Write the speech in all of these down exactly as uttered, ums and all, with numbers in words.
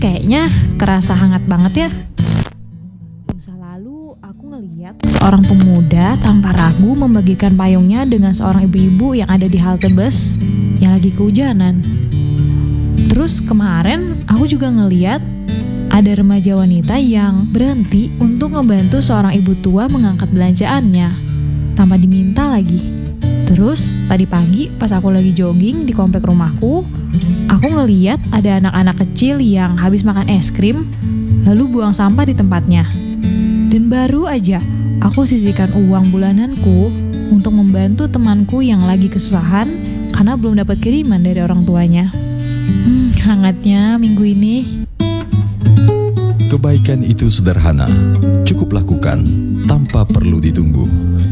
kayaknya kerasa hangat banget ya. Lusa lalu aku ngeliat seorang pemuda tanpa ragu membagikan payungnya dengan seorang ibu-ibu yang ada di halte bus yang lagi kehujanan. Terus kemarin aku juga ngeliat ada remaja wanita yang berhenti untuk ngebantu seorang ibu tua mengangkat belanjaannya tanpa diminta lagi. Terus tadi pagi pas aku lagi jogging di komplek rumahku, aku ngeliat ada anak-anak kecil yang habis makan es krim lalu buang sampah di tempatnya. Dan baru aja aku sisihkan uang bulananku untuk membantu temanku yang lagi kesusahan karena belum dapat kiriman dari orang tuanya. Hmm, hangatnya minggu ini. Kebaikan itu sederhana, cukup lakukan tanpa perlu ditunggu.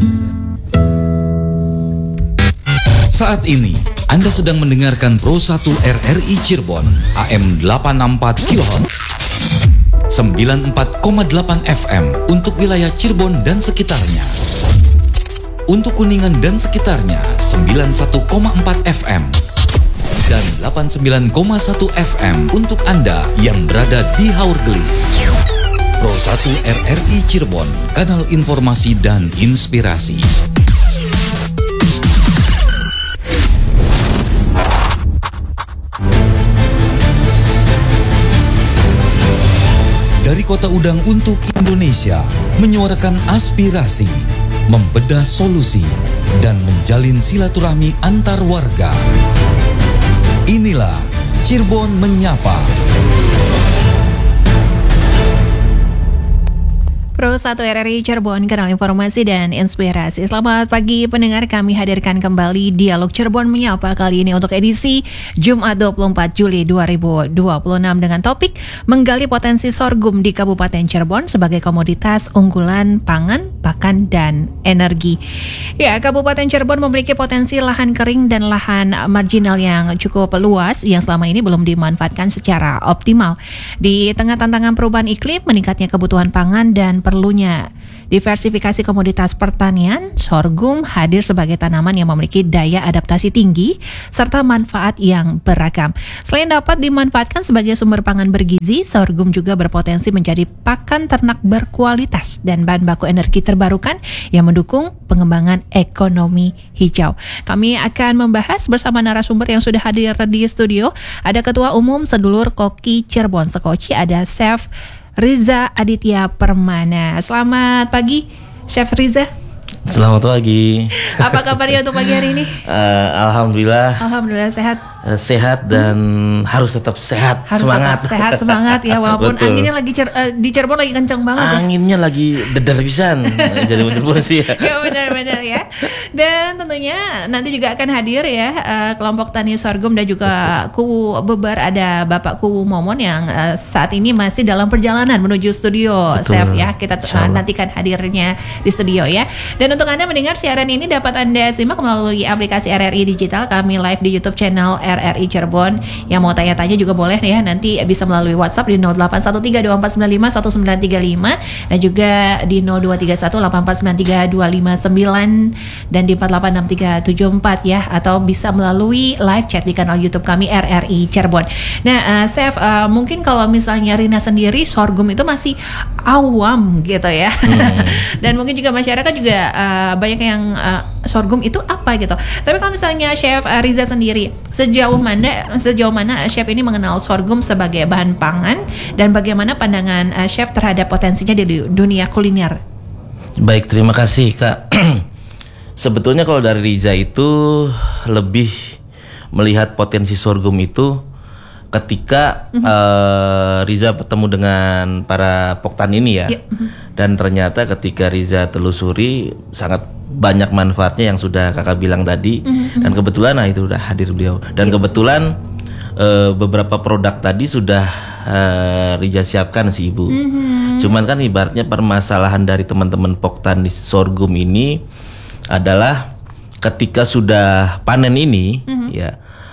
Saat ini, Anda sedang mendengarkan Pro satu R R I Cirebon, A M delapan enam empat kilohertz, sembilan puluh empat koma delapan F M untuk wilayah Cirebon dan sekitarnya. Untuk Kuningan dan sekitarnya, sembilan puluh satu koma empat F M. Dan delapan puluh sembilan koma satu F M untuk Anda yang berada di Haurgelis. Pro satu R R I Cirebon, kanal informasi dan inspirasi. Dari Kota Udang untuk Indonesia, menyuarakan aspirasi, membedah solusi, dan menjalin silaturahmi antar warga. Inilah Cirebon Menyapa. Pro satu R R I Cirebon, kanal informasi dan inspirasi. Selamat pagi pendengar, kami hadirkan kembali Dialog Cirebon Menyapa kali ini untuk edisi Jumat dua puluh empat Juli dua ribu dua puluh enam dengan topik menggali potensi sorghum di Kabupaten Cirebon sebagai komoditas unggulan pangan, pakan, dan energi. Ya, Kabupaten Cirebon memiliki potensi lahan kering dan lahan marginal yang cukup luas yang selama ini belum dimanfaatkan secara optimal. Di tengah tantangan perubahan iklim, meningkatnya kebutuhan pangan, dan perlunya diversifikasi komoditas pertanian, sorghum hadir sebagai tanaman yang memiliki daya adaptasi tinggi serta manfaat yang beragam. Selain dapat dimanfaatkan sebagai sumber pangan bergizi, sorghum juga berpotensi menjadi pakan ternak berkualitas dan bahan baku energi terbarukan yang mendukung pengembangan ekonomi hijau. Kami akan membahas bersama narasumber yang sudah hadir di studio. Ada Ketua Umum Sedulur Koki Cirebon Sekoci, ada Chef Riza Aditya Permana. Selamat pagi, Chef Riza. Selamat pagi. Apa kabarnya untuk pagi hari ini? Uh, Alhamdulillah. Alhamdulillah sehat. Uh, sehat dan hmm. harus tetap sehat. Harus semangat. Tetap sehat, semangat ya. Walaupun Betul. anginnya lagi cer- uh, di Cirebon lagi kencang banget. Anginnya ya. Lagi dedar pisan. Jadi Cirebon sih. Ya, ya benar-benar ya. Dan tentunya nanti juga akan hadir ya uh, kelompok tani sorghum dan juga Kuwu Beber. Ada Bapak Kuwu Momon yang uh, saat ini masih dalam perjalanan menuju studio. Betul. Chef ya, kita uh, nantikan hadirnya di studio ya. Dan untuk Anda mendengar siaran ini dapat Anda simak melalui aplikasi R R I Digital. Kami live di YouTube channel R R I Cirebon. Yang mau tanya-tanya juga boleh ya, nanti bisa melalui WhatsApp di nol delapan satu tiga dua empat sembilan lima satu sembilan tiga lima dan juga di nol dua tiga satu delapan empat sembilan tiga dua lima sembilan dan di empat delapan enam tiga tujuh empat ya, atau bisa melalui live chat di kanal YouTube kami R R I Cirebon. Nah, uh, Chef, uh, mungkin kalau misalnya Rina sendiri sorghum itu masih awam gitu ya. Hmm. Dan mungkin juga masyarakat juga uh, banyak yang uh, sorghum itu apa gitu. Tapi kalau misalnya Chef uh, Riza sendiri, sejauh mana sejauh mana Chef ini mengenal sorghum sebagai bahan pangan dan bagaimana pandangan uh, Chef terhadap potensinya di dunia kuliner? Baik, terima kasih Kak. Sebetulnya kalau dari Riza itu lebih melihat potensi sorghum itu ketika mm-hmm. uh, Riza bertemu dengan para poktan ini ya, yeah. mm-hmm. dan ternyata ketika Riza telusuri sangat banyak manfaatnya yang sudah kakak bilang tadi, mm-hmm. dan kebetulan nah itu udah hadir beliau dan yeah. kebetulan uh, beberapa produk tadi sudah uh, Riza siapkan sih ibu, mm-hmm. cuman kan ibaratnya permasalahan dari teman-teman poktan di sorghum ini adalah ketika sudah panen ini, mm-hmm. ya.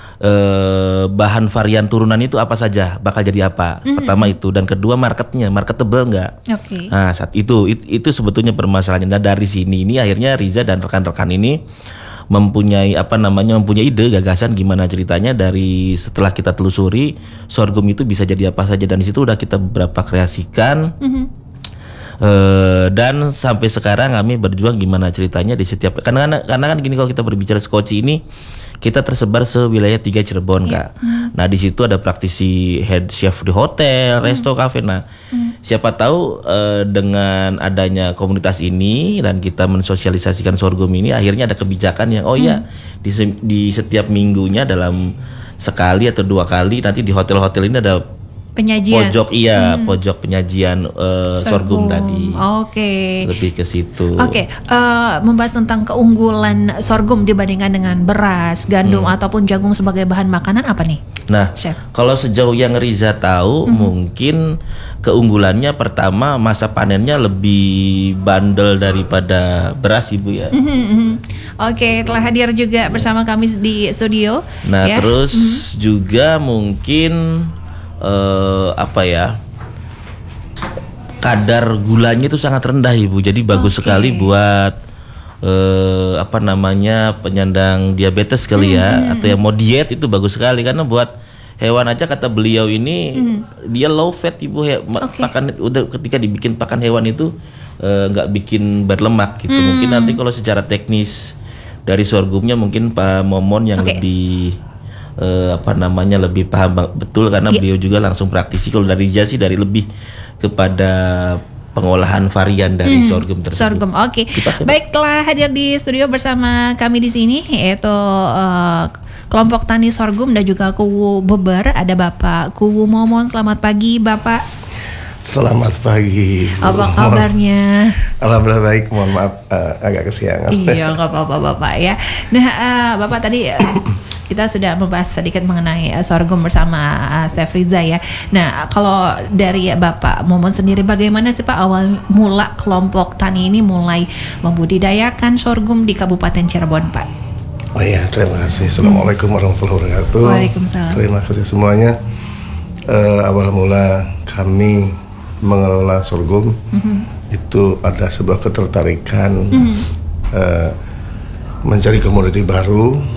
Eh, bahan varian turunan itu apa saja, bakal jadi apa, mm-hmm. pertama itu, dan kedua marketnya, marketable nggak? Okay. Nah saat itu, itu itu sebetulnya permasalahannya. Nah, dari sini ini akhirnya Riza dan rekan-rekan ini mempunyai apa namanya mempunyai ide gagasan gimana ceritanya dari setelah kita telusuri sorghum itu bisa jadi apa saja, dan di situ udah kita beberapa kreasikan. Mm-hmm. Uh, dan sampai sekarang kami berjuang gimana ceritanya di setiap karena karena kan gini, kalau kita berbicara skoci ini kita tersebar sewilayah tiga Cirebon, yeah. Kak. Mm. Nah di situ ada praktisi head chef di hotel, mm. resto, kafe. Nah mm. siapa tahu uh, dengan adanya komunitas ini dan kita mensosialisasikan sorghum ini, akhirnya ada kebijakan yang oh ya mm. di di setiap minggunya dalam sekali atau dua kali nanti di hotel-hotel ini ada penyajian. Pojok iya, hmm. pojok penyajian uh, sorghum tadi. Oke. Okay. Lebih ke situ. Oke, okay. uh, membahas tentang keunggulan sorghum dibandingkan dengan beras, gandum hmm. ataupun jagung sebagai bahan makanan apa nih? Nah, Chef? Kalau sejauh yang Riza tahu, hmm. mungkin keunggulannya pertama masa panennya lebih bandel daripada beras, Ibu ya. Hmm, hmm, hmm. Oke, okay, telah hadir juga bersama kami di studio. Nah, ya. terus hmm. juga mungkin Uh, apa ya kadar gulanya itu sangat rendah, Ibu, jadi bagus okay. sekali buat uh, apa namanya penyandang diabetes kali ya, mm-hmm. atau yang mau diet itu bagus sekali karena buat hewan aja kata beliau ini mm. dia low fat, Ibu. He- okay. Pakan udah ketika dibikin pakan hewan itu nggak uh, bikin berlemak gitu. Mm. Mungkin nanti kalau secara teknis dari sorghumnya mungkin Pak Momon yang okay. lebih Uh, apa namanya lebih paham betul karena yeah. beliau juga langsung praktisi. Kalau dari Riza sih dari lebih kepada pengolahan varian dari hmm, sorghum tersebut. Sorghum, oke. Okay. Baik, telah hadir di studio bersama kami di sini yaitu uh, kelompok tani sorghum dan juga Kuwu Beber. Ada Bapak Kuwu Momon. Selamat pagi, Bapak. Selamat pagi. Apa kabarnya? Alhamdulillah baik. Mohon maaf uh, agak kesiangan. Iya, nggak apa-apa, Bapak ya. Nah, uh, Bapak tadi. Uh, Kita sudah membahas sedikit mengenai uh, sorghum bersama uh, Chef Riza ya. Nah, kalau dari Bapak Momon sendiri, bagaimana sih Pak awal mula kelompok tani ini mulai membudidayakan sorghum di Kabupaten Cirebon, Pak? Oh iya, terima kasih. Assalamualaikum hmm. warahmatullahi wabarakatuh. Waalaikumsalam. Terima kasih semuanya. Uh, awal mula kami mengelola sorghum mm-hmm. itu ada sebuah ketertarikan mm-hmm. uh, mencari komoditi baru.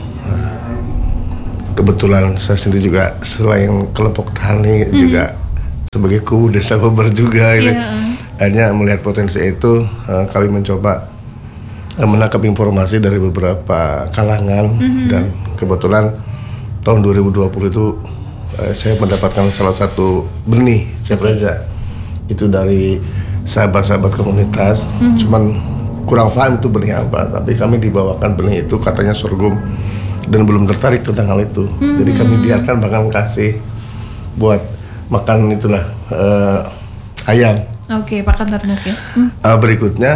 Kebetulan saya sendiri juga selain kelompok tani mm. juga sebagai Kuwu Desa Beber juga gitu. Yeah. Akhirnya melihat potensi itu uh, kami mencoba uh, menangkap informasi dari beberapa kalangan mm-hmm. dan kebetulan tahun dua ribu dua puluh itu uh, saya mendapatkan salah satu benih Chef Reza itu dari sahabat-sahabat komunitas. Mm-hmm. Cuman kurang paham itu benih apa, tapi kami dibawakan benih itu katanya sorghum dan belum tertarik tentang hal itu. Mm-hmm. Jadi kami biarkan bahkan kasih buat makan itulah uh, ayam. Oke, okay, pakan ternak ya. Mm. Uh, berikutnya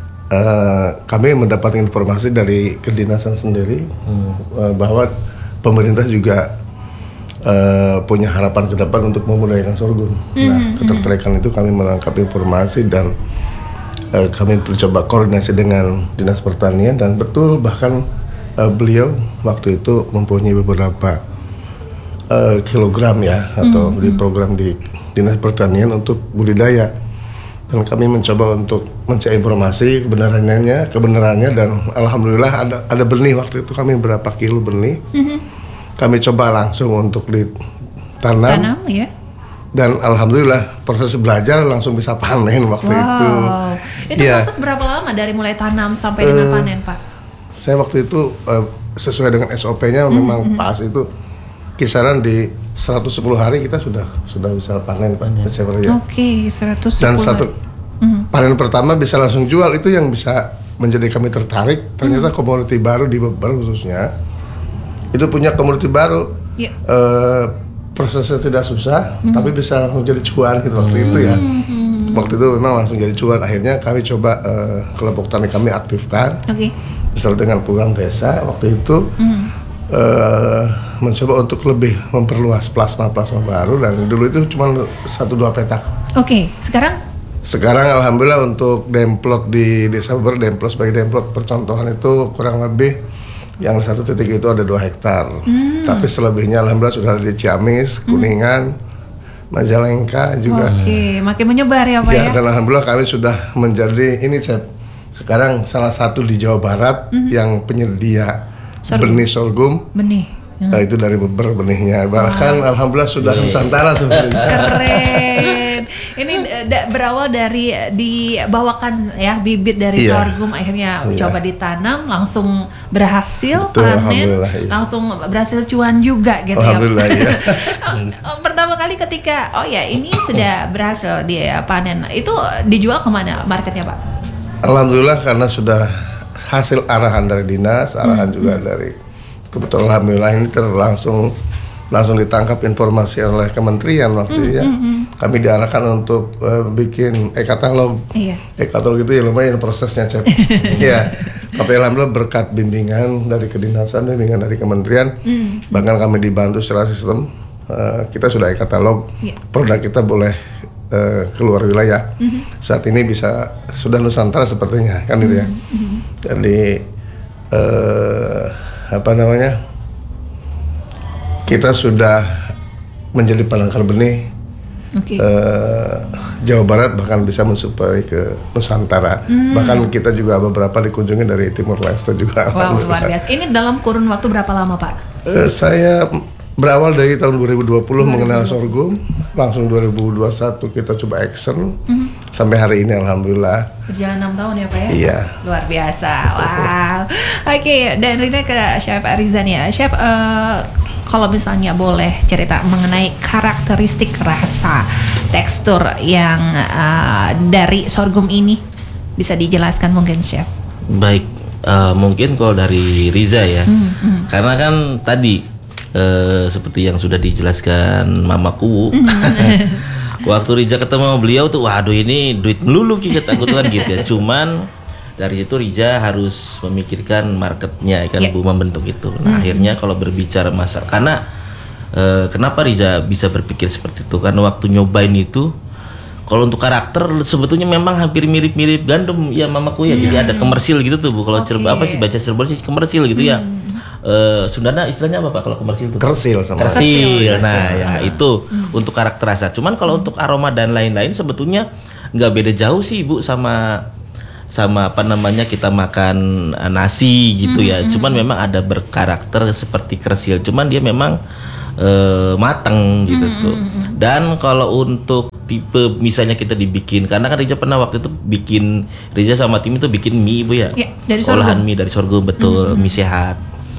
uh, kami mendapat informasi dari kedinasan sendiri mm. uh, bahwa pemerintah juga uh, punya harapan ke depan untuk memudayakan sorghum. Mm-hmm. Nah, ketertarikan itu kami menangkap informasi dan uh, kami mencoba koordinasi dengan Dinas Pertanian dan betul bahkan Uh, beliau waktu itu mempunyai beberapa uh, kilogram ya atau mm-hmm. di program di Dinas Pertanian untuk budidaya, dan kami mencoba untuk mencari informasi kebenarannya kebenarannya dan alhamdulillah ada ada benih waktu itu kami berapa kilo benih mm-hmm. kami coba langsung untuk ditanam. Tanam ya. Dan alhamdulillah proses belajar langsung bisa panen waktu wow. itu. Itu ya. Proses berapa lama dari mulai tanam sampai uh, dengan panen, Pak? Saya waktu itu uh, sesuai dengan S O P-nya mm-hmm. memang pas itu kisaran di seratus sepuluh hari kita sudah sudah bisa panen Pak. Oke, okay, seratus sepuluh. Dan satu mm-hmm. panen pertama bisa langsung jual, itu yang bisa menjadi kami tertarik. Ternyata mm-hmm. komoditi baru di Beber khususnya itu punya komoditi baru. Yeah. Uh, prosesnya tidak susah, mm-hmm. tapi bisa langsung jadi cuan gitu waktu mm-hmm. itu ya. Mm-hmm. Waktu itu memang langsung jadi cuan. Akhirnya kami coba uh, kelompok tani kami aktifkan. Oke. Okay. Beserta dengan program desa waktu itu mm. uh, mencoba untuk lebih memperluas plasma-plasma baru, dan dulu itu cuma satu dua petak. Oke, okay. sekarang? Sekarang alhamdulillah untuk demplot di Desa Beber, demplot sebagai demplot percontohan itu kurang lebih yang satu titik itu ada dua hektar. Mm. Tapi selebihnya alhamdulillah sudah ada di Ciamis, Kuningan, mm. Majalengka juga. Oke, okay. makin menyebar ya Pak ya? Ya. Dan alhamdulillah kami sudah menjadi ini Chef. sekarang salah satu di Jawa Barat mm-hmm. yang penyedia sorghum. benih sorghum. Benih. Hmm. Nah, itu dari beber benihnya. Bahkan wow. alhamdulillah sudah yeah. Nusantara sebenarnya. Keren. Ini da- berawal dari dibawakan ya bibit dari yeah. sorghum, akhirnya yeah. coba ditanam, langsung berhasil Betul, panen, iya. langsung berhasil cuan juga gitu alhamdulillah, ya. Iya. Pertama kali ketika oh ya ini sudah berhasil dia panen, itu dijual kemana marketnya Pak? Alhamdulillah karena sudah hasil arahan dari dinas, arahan hmm. juga dari kebetulan alhamdulillah ini terlangsung langsung ditangkap informasi oleh kementerian waktu mm, ya. Mm, mm. Kami diarahkan untuk uh, bikin e-katalog. Iya. E-katalog itu ya lumayan prosesnya, Cep. Iya. Tapi alhamdulillah berkat bimbingan dari kedinasan, bimbingan dari kementerian, mm. bahkan kami dibantu secara sistem, uh, kita sudah e-katalog. Yeah. Produk kita boleh uh, keluar wilayah. Mm-hmm. Saat ini bisa sudah Nusantara sepertinya, kan gitu ya. Mm-hmm. Jadi uh, apa namanya? Kita sudah menjadi penangkal benih okay. uh, Jawa Barat, bahkan bisa mensuplai ke Nusantara. Hmm. Bahkan kita juga beberapa dikunjungi dari Timur Leste juga. Wow, luar biasa. Ini dalam kurun waktu berapa lama, Pak? Uh, saya berawal dari tahun dua ribu dua puluh mengenal sorghum, langsung dua ribu dua puluh satu kita coba action, hmm. sampai hari ini alhamdulillah. Berjalan enam tahun ya Pak ya? Iya. Luar biasa. Wow. Oke, okay, dan Rina ke Chef Rizan ya. Chef, uh, kalau misalnya boleh cerita mengenai karakteristik rasa, tekstur yang uh, dari sorghum ini, bisa dijelaskan mungkin Chef? Baik, uh, mungkin kalau dari Riza ya, hmm, hmm. karena kan tadi uh, seperti yang sudah dijelaskan Mamaku, hmm. waktu Riza ketemu beliau tuh, waduh ini duit melulu kita aku tuh kan gitu ya. Cuman dari situ Riza harus memikirkan marketnya kan, yeah. Bu, membentuk itu. Nah, mm-hmm. akhirnya kalau berbicara masalah, karena e, kenapa Riza bisa berpikir seperti itu? Karena waktu nyobain itu, kalau untuk karakter sebetulnya memang hampir mirip-mirip gandum ya Mamaku ya. Yeah. Jadi ada komersil gitu tuh Bu. Kalau okay. Cirebon apa sih baca Cirebon sih komersil gitu mm. ya. E, Sundana istilahnya apa Pak kalau komersil itu? Kersil sama. Kersil. Nah, ya itu mm. untuk karakter rasa. Cuman kalau mm. untuk aroma dan lain-lain sebetulnya nggak beda jauh sih Bu sama sama apa namanya kita makan nasi gitu ya. Mm-hmm. Cuman memang ada berkarakter seperti kersil. Cuman dia memang uh, matang gitu mm-hmm. tuh. Dan kalau untuk tipe misalnya kita dibikin, karena kan Riza pernah waktu itu bikin, Riza sama tim itu bikin mie Bu ya. Ya, dari sorghum. Olahan mie dari sorghum, betul, mm-hmm. mie sehat.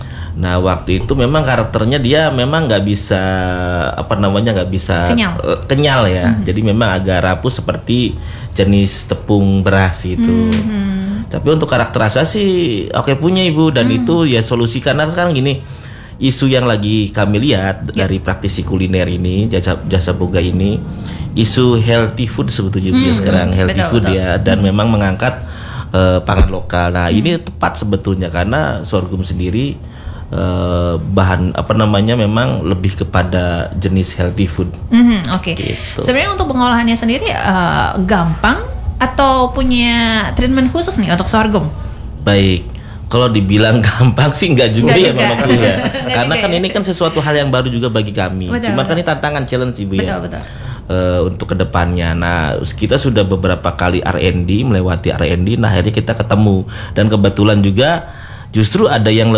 Nah waktu itu memang karakternya dia memang nggak bisa apa namanya nggak bisa kenyal, uh, kenyal ya. Mm-hmm. Jadi memang agak rapuh seperti jenis tepung beras itu. Mm-hmm. Tapi untuk karakter rasa sih oke punya Ibu, dan mm. itu ya solusi, karena sekarang gini, isu yang lagi kami lihat yeah. dari praktisi kuliner ini, jasa jasa boga ini, isu healthy food sebetulnya mm. ya sekarang healthy betul, food betul. ya, dan mm. memang mengangkat uh, pangan lokal. Nah mm. ini tepat sebetulnya karena sorghum sendiri Uh, bahan apa namanya memang lebih kepada jenis healthy food. Mm-hmm, Oke. Okay. Gitu. Sebenarnya untuk pengolahannya sendiri uh, gampang atau punya treatment khusus nih untuk sorghum? Baik, kalau dibilang gampang sih enggak juga enggak ya Mamaku ya. juga Karena kan ya. ini kan sesuatu hal yang baru juga bagi kami. Betul, Cuma betul. kan ini tantangan challenge Ibu betul, ya. Betul. Uh, untuk kedepannya. Nah kita sudah beberapa kali R and D, melewati R and D. Nah akhirnya kita ketemu, dan kebetulan juga justru ada yang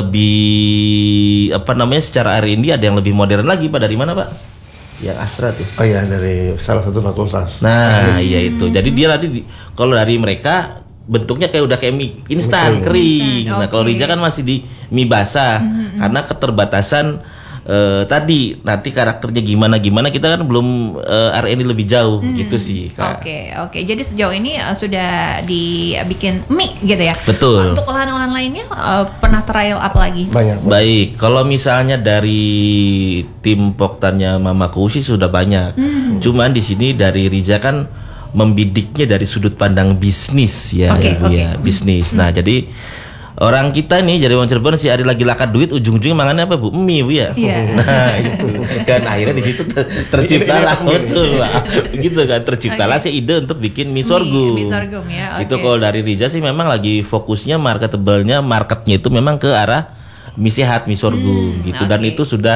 lebih apa namanya secara R and D ada yang lebih modern lagi Pak. Dari mana Pak? Yang Astra tuh. Oh iya, dari salah satu fakultas. Nah iya itu. Jadi dia nanti di, kalau dari mereka bentuknya kayak udah kayak mie instan kering. Instan, nah okay. kalau Riza kan masih di mie basah mm-hmm. karena keterbatasan uh, tadi nanti karakternya gimana gimana kita kan belum uh, R and D lebih jauh mm-hmm. gitu sih Kak. Oke okay, oke. Okay. Jadi sejauh ini uh, sudah dibikin mie gitu ya. Betul. Untuk olahan-olahan lainnya uh, pernah trial apa lagi? Banyak. Baik, kalau misalnya dari tim Poktannya Mamaku sih sudah banyak. Mm. Cuman di sini dari Riza kan membidiknya dari sudut pandang bisnis ya, okay, Ibu okay. ya, bisnis. Mm. Nah, jadi orang kita nih jadi orang Cirebon si hari lagi lakat duit, ujung-ujungnya mangannya apa Bu? Mie Bu ya. Yeah. Nah itu kan akhirnya di situ ter terciptalah betul Pak. Gitu kan terciptalah okay. si ide untuk bikin mie sorghum. Mie, mie sorghum ya. Okay. Itu kalau dari Riza sih memang lagi fokusnya marketable-nya, marketnya itu memang ke arah mie sehat, mie sorghum hmm, gitu. Okay. Dan itu sudah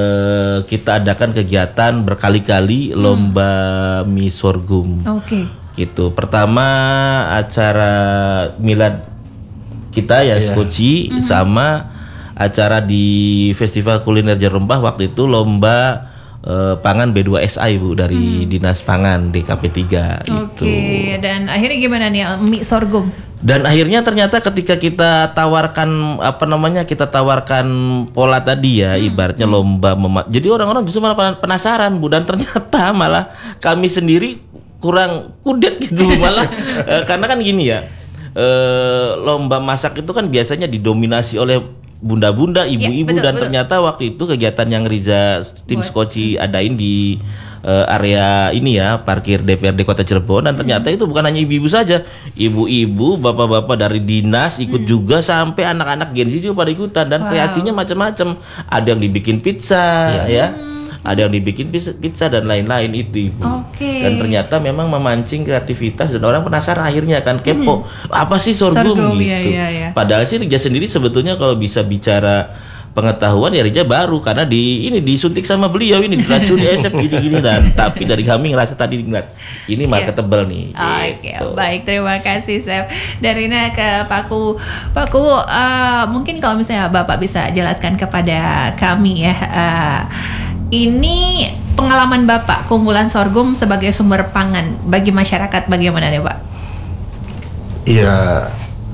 uh, kita adakan kegiatan berkali-kali hmm. lomba mie sorghum. Oke. Okay. Gitu. Pertama acara milad kita ya Iya. Skoci sama acara di Festival Kuliner Jerumpah waktu itu lomba eh, pangan B dua S A Ibu dari Dinas Pangan D K P tiga Oke, gitu. dan akhirnya gimana nih mie sorghum? Dan akhirnya ternyata ketika kita tawarkan apa namanya kita tawarkan pola tadi ya ibaratnya lomba mema- jadi orang-orang justru malah pen- penasaran Bu dan ternyata malah kami sendiri kurang kudet gitu malah eh, karena kan gini ya eh, lomba masak itu kan biasanya didominasi oleh bunda-bunda, ibu-ibu betul, dan betul. ternyata waktu itu kegiatan yang Riza tim Buat. Skoci adain di eh, area ini ya parkir D P R D Kota Cirebon dan ternyata itu bukan hanya ibu-ibu saja, ibu-ibu, bapak-bapak dari dinas ikut juga sampai anak-anak Gen Z juga pada ikutan dan Wow. kreasinya macam-macam. Ada yang dibikin pizza ya. Ada yang dibikin pizza, pizza dan lain-lain itu Ibu. Oke. Dan ternyata memang memancing kreativitas dan orang penasaran akhirnya kan kepo. Apa sih sorghum, Sorghum, gitu. iya, iya, iya. Padahal sih Rija sendiri sebetulnya kalau bisa bicara pengetahuan ya Rija baru karena di ini disuntik sama beliau ini diracuni esep gini-gini dan tapi dari kami ngerasa tadi ngeliat ini marketable nih. Oke, gitu. baik, terima kasih Chef. Dari Rina ke Paku, Paku, uh, mungkin kalau misalnya Bapak bisa jelaskan kepada kami ya, uh, ini pengalaman Bapak keunggulan sorghum sebagai sumber pangan bagi masyarakat bagaimana nih Pak? Iya,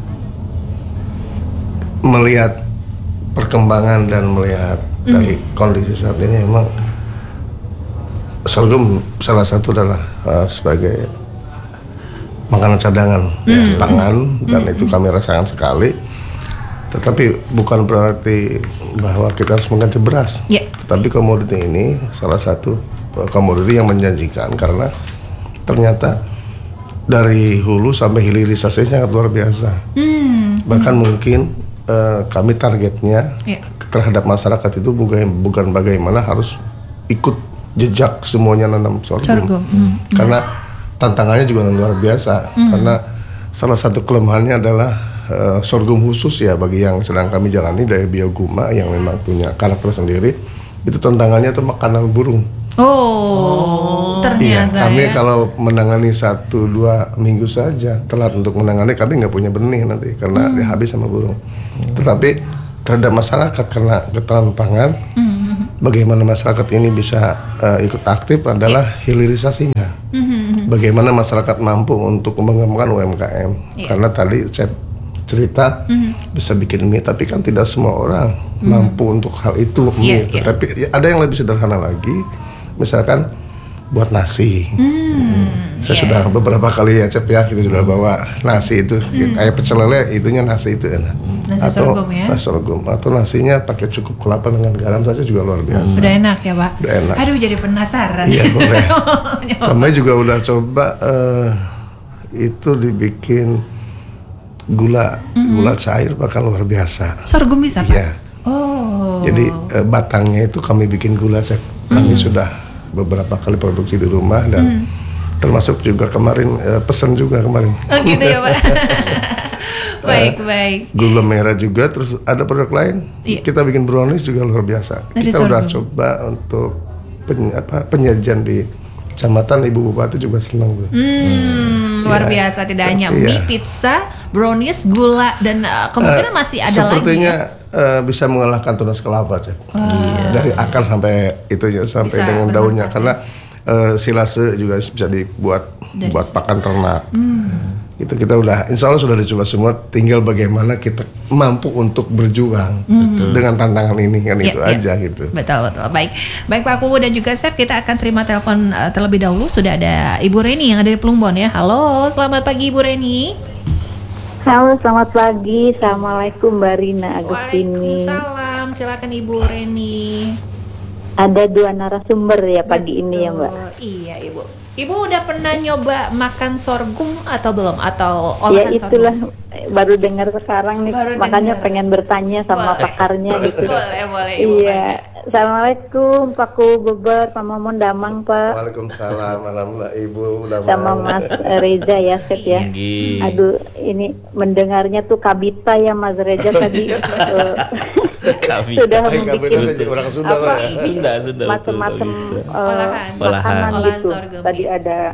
melihat perkembangan dan melihat dari kondisi saat ini memang sorghum salah satu adalah uh, sebagai makanan cadangan ya, pangan dan itu kami rasakan sekali. Tetapi bukan berarti bahwa kita harus mengganti beras. Ya. Tetapi komoditi ini salah satu uh, komoditi yang menjanjikan karena ternyata dari hulu sampai hilirisasinya sangat luar biasa. Hmm. Bahkan mungkin uh, kami targetnya Ya. terhadap masyarakat itu bukan bukan bagaimana harus ikut jejak semuanya nanam sorghum. Sorghum, hmm. Karena tantangannya juga luar biasa. Karena salah satu kelemahannya adalah uh, sorghum khusus ya bagi yang sedang kami jalani dari bioguma yang memang punya karakter sendiri. Itu tantangannya itu makanan burung. Oh, Iya, ternyata kami ya. kalau menangani satu dua minggu saja telat untuk menangani kami nggak punya benih nanti karena Hmm. dia habis sama burung. Tetapi terhadap masyarakat karena ketahanan pangan, Hmm. bagaimana masyarakat ini bisa uh, ikut aktif adalah hilirisasinya. Hmm. Bagaimana masyarakat mampu untuk mengembangkan U M K M. Iya. Karena tadi saya cerita bisa bikin mie, tapi kan tidak semua orang mampu untuk hal itu Iya, mie. iya. Tetapi ya, ada yang lebih sederhana lagi, misalkan buat nasi. Saya iya. sudah beberapa kali ya Cep ya, kita sudah bawa nasi itu kayak pecel lele, itunya nasi itu enak. Nasi atau sorghum ya? nasi sorghum atau nasinya pakai cukup kelapa dengan garam saja juga luar biasa. Udah enak ya Pak? Udah enak. Aduh jadi penasaran. Iya boleh. Kami juga udah coba eh, itu dibikin gula gula cair bahkan luar biasa. Sorghum bisa Pak? Iya. Oh. Jadi eh, batangnya itu kami bikin gula Cep. Kami sudah beberapa kali produksi di rumah dan termasuk juga kemarin eh, pesan juga kemarin. Oh gitu ya Pak. Baik baik. Gula merah juga, terus ada produk lain. Iya. Kita bikin brownies juga luar biasa. Dari Kita udah sorghum. coba untuk pen- apa, penyajian di kecamatan, Ibu Bupati juga senang Bu. Hmm, luar Iya. biasa tidak hanya Iya. mie, pizza, brownies, gula dan uh, kemungkinan Eh, masih ada sepertinya lagi. eh, bisa mengalahkan tunas kelapa, Cep. Dari akar sampai itunya sampai Bisa dengan bermanfaat, daunnya ya. karena eh, silase juga bisa dibuat Dari buat pakan ternak. Hmm. Itu kita udah, insya Allah sudah dicoba semua. Tinggal bagaimana kita mampu untuk berjuang dengan tantangan ini kan Ya, itu ya. aja gitu. Betul betul. Baik. Baik Pak Kuwu dan juga Chef, kita akan terima telepon uh, terlebih dahulu. Sudah ada Ibu Reni yang ada di Plumbon ya. Halo, selamat pagi Ibu Reni. Halo, selamat pagi. Assalamualaikum Mbak Rina Agustini. Waalaikumsalam. Silakan Ibu Reni. Ada dua narasumber ya pagi ini ya Mbak. Betul. Iya Ibu. Ibu udah pernah nyoba makan sorghum atau belum? Atau Ya olahan itulah sorghum? baru dengar sekarang nih, Baru makanya dengar. pengen bertanya sama Boleh. pakarnya gitu. Boleh, boleh Ibu. Iya. Assalamualaikum Pak Kubeber, Pak Momon Damang Pak, Waalaikumsalam, alhamdulillah Ibu udah sama mau. Mas Reza ya Chef ya. Tinggi. Aduh, ini mendengarnya tuh Kabita ya Mas Reza tadi eh, Kami. sudah Hai, membuat Kabita aja orang Sunda apa, Pak ya. Sunda, Sunda. betul, macam-macam betul. eh, Olahan. makanan Olahan gitu. sorghum, Tadi iya. ada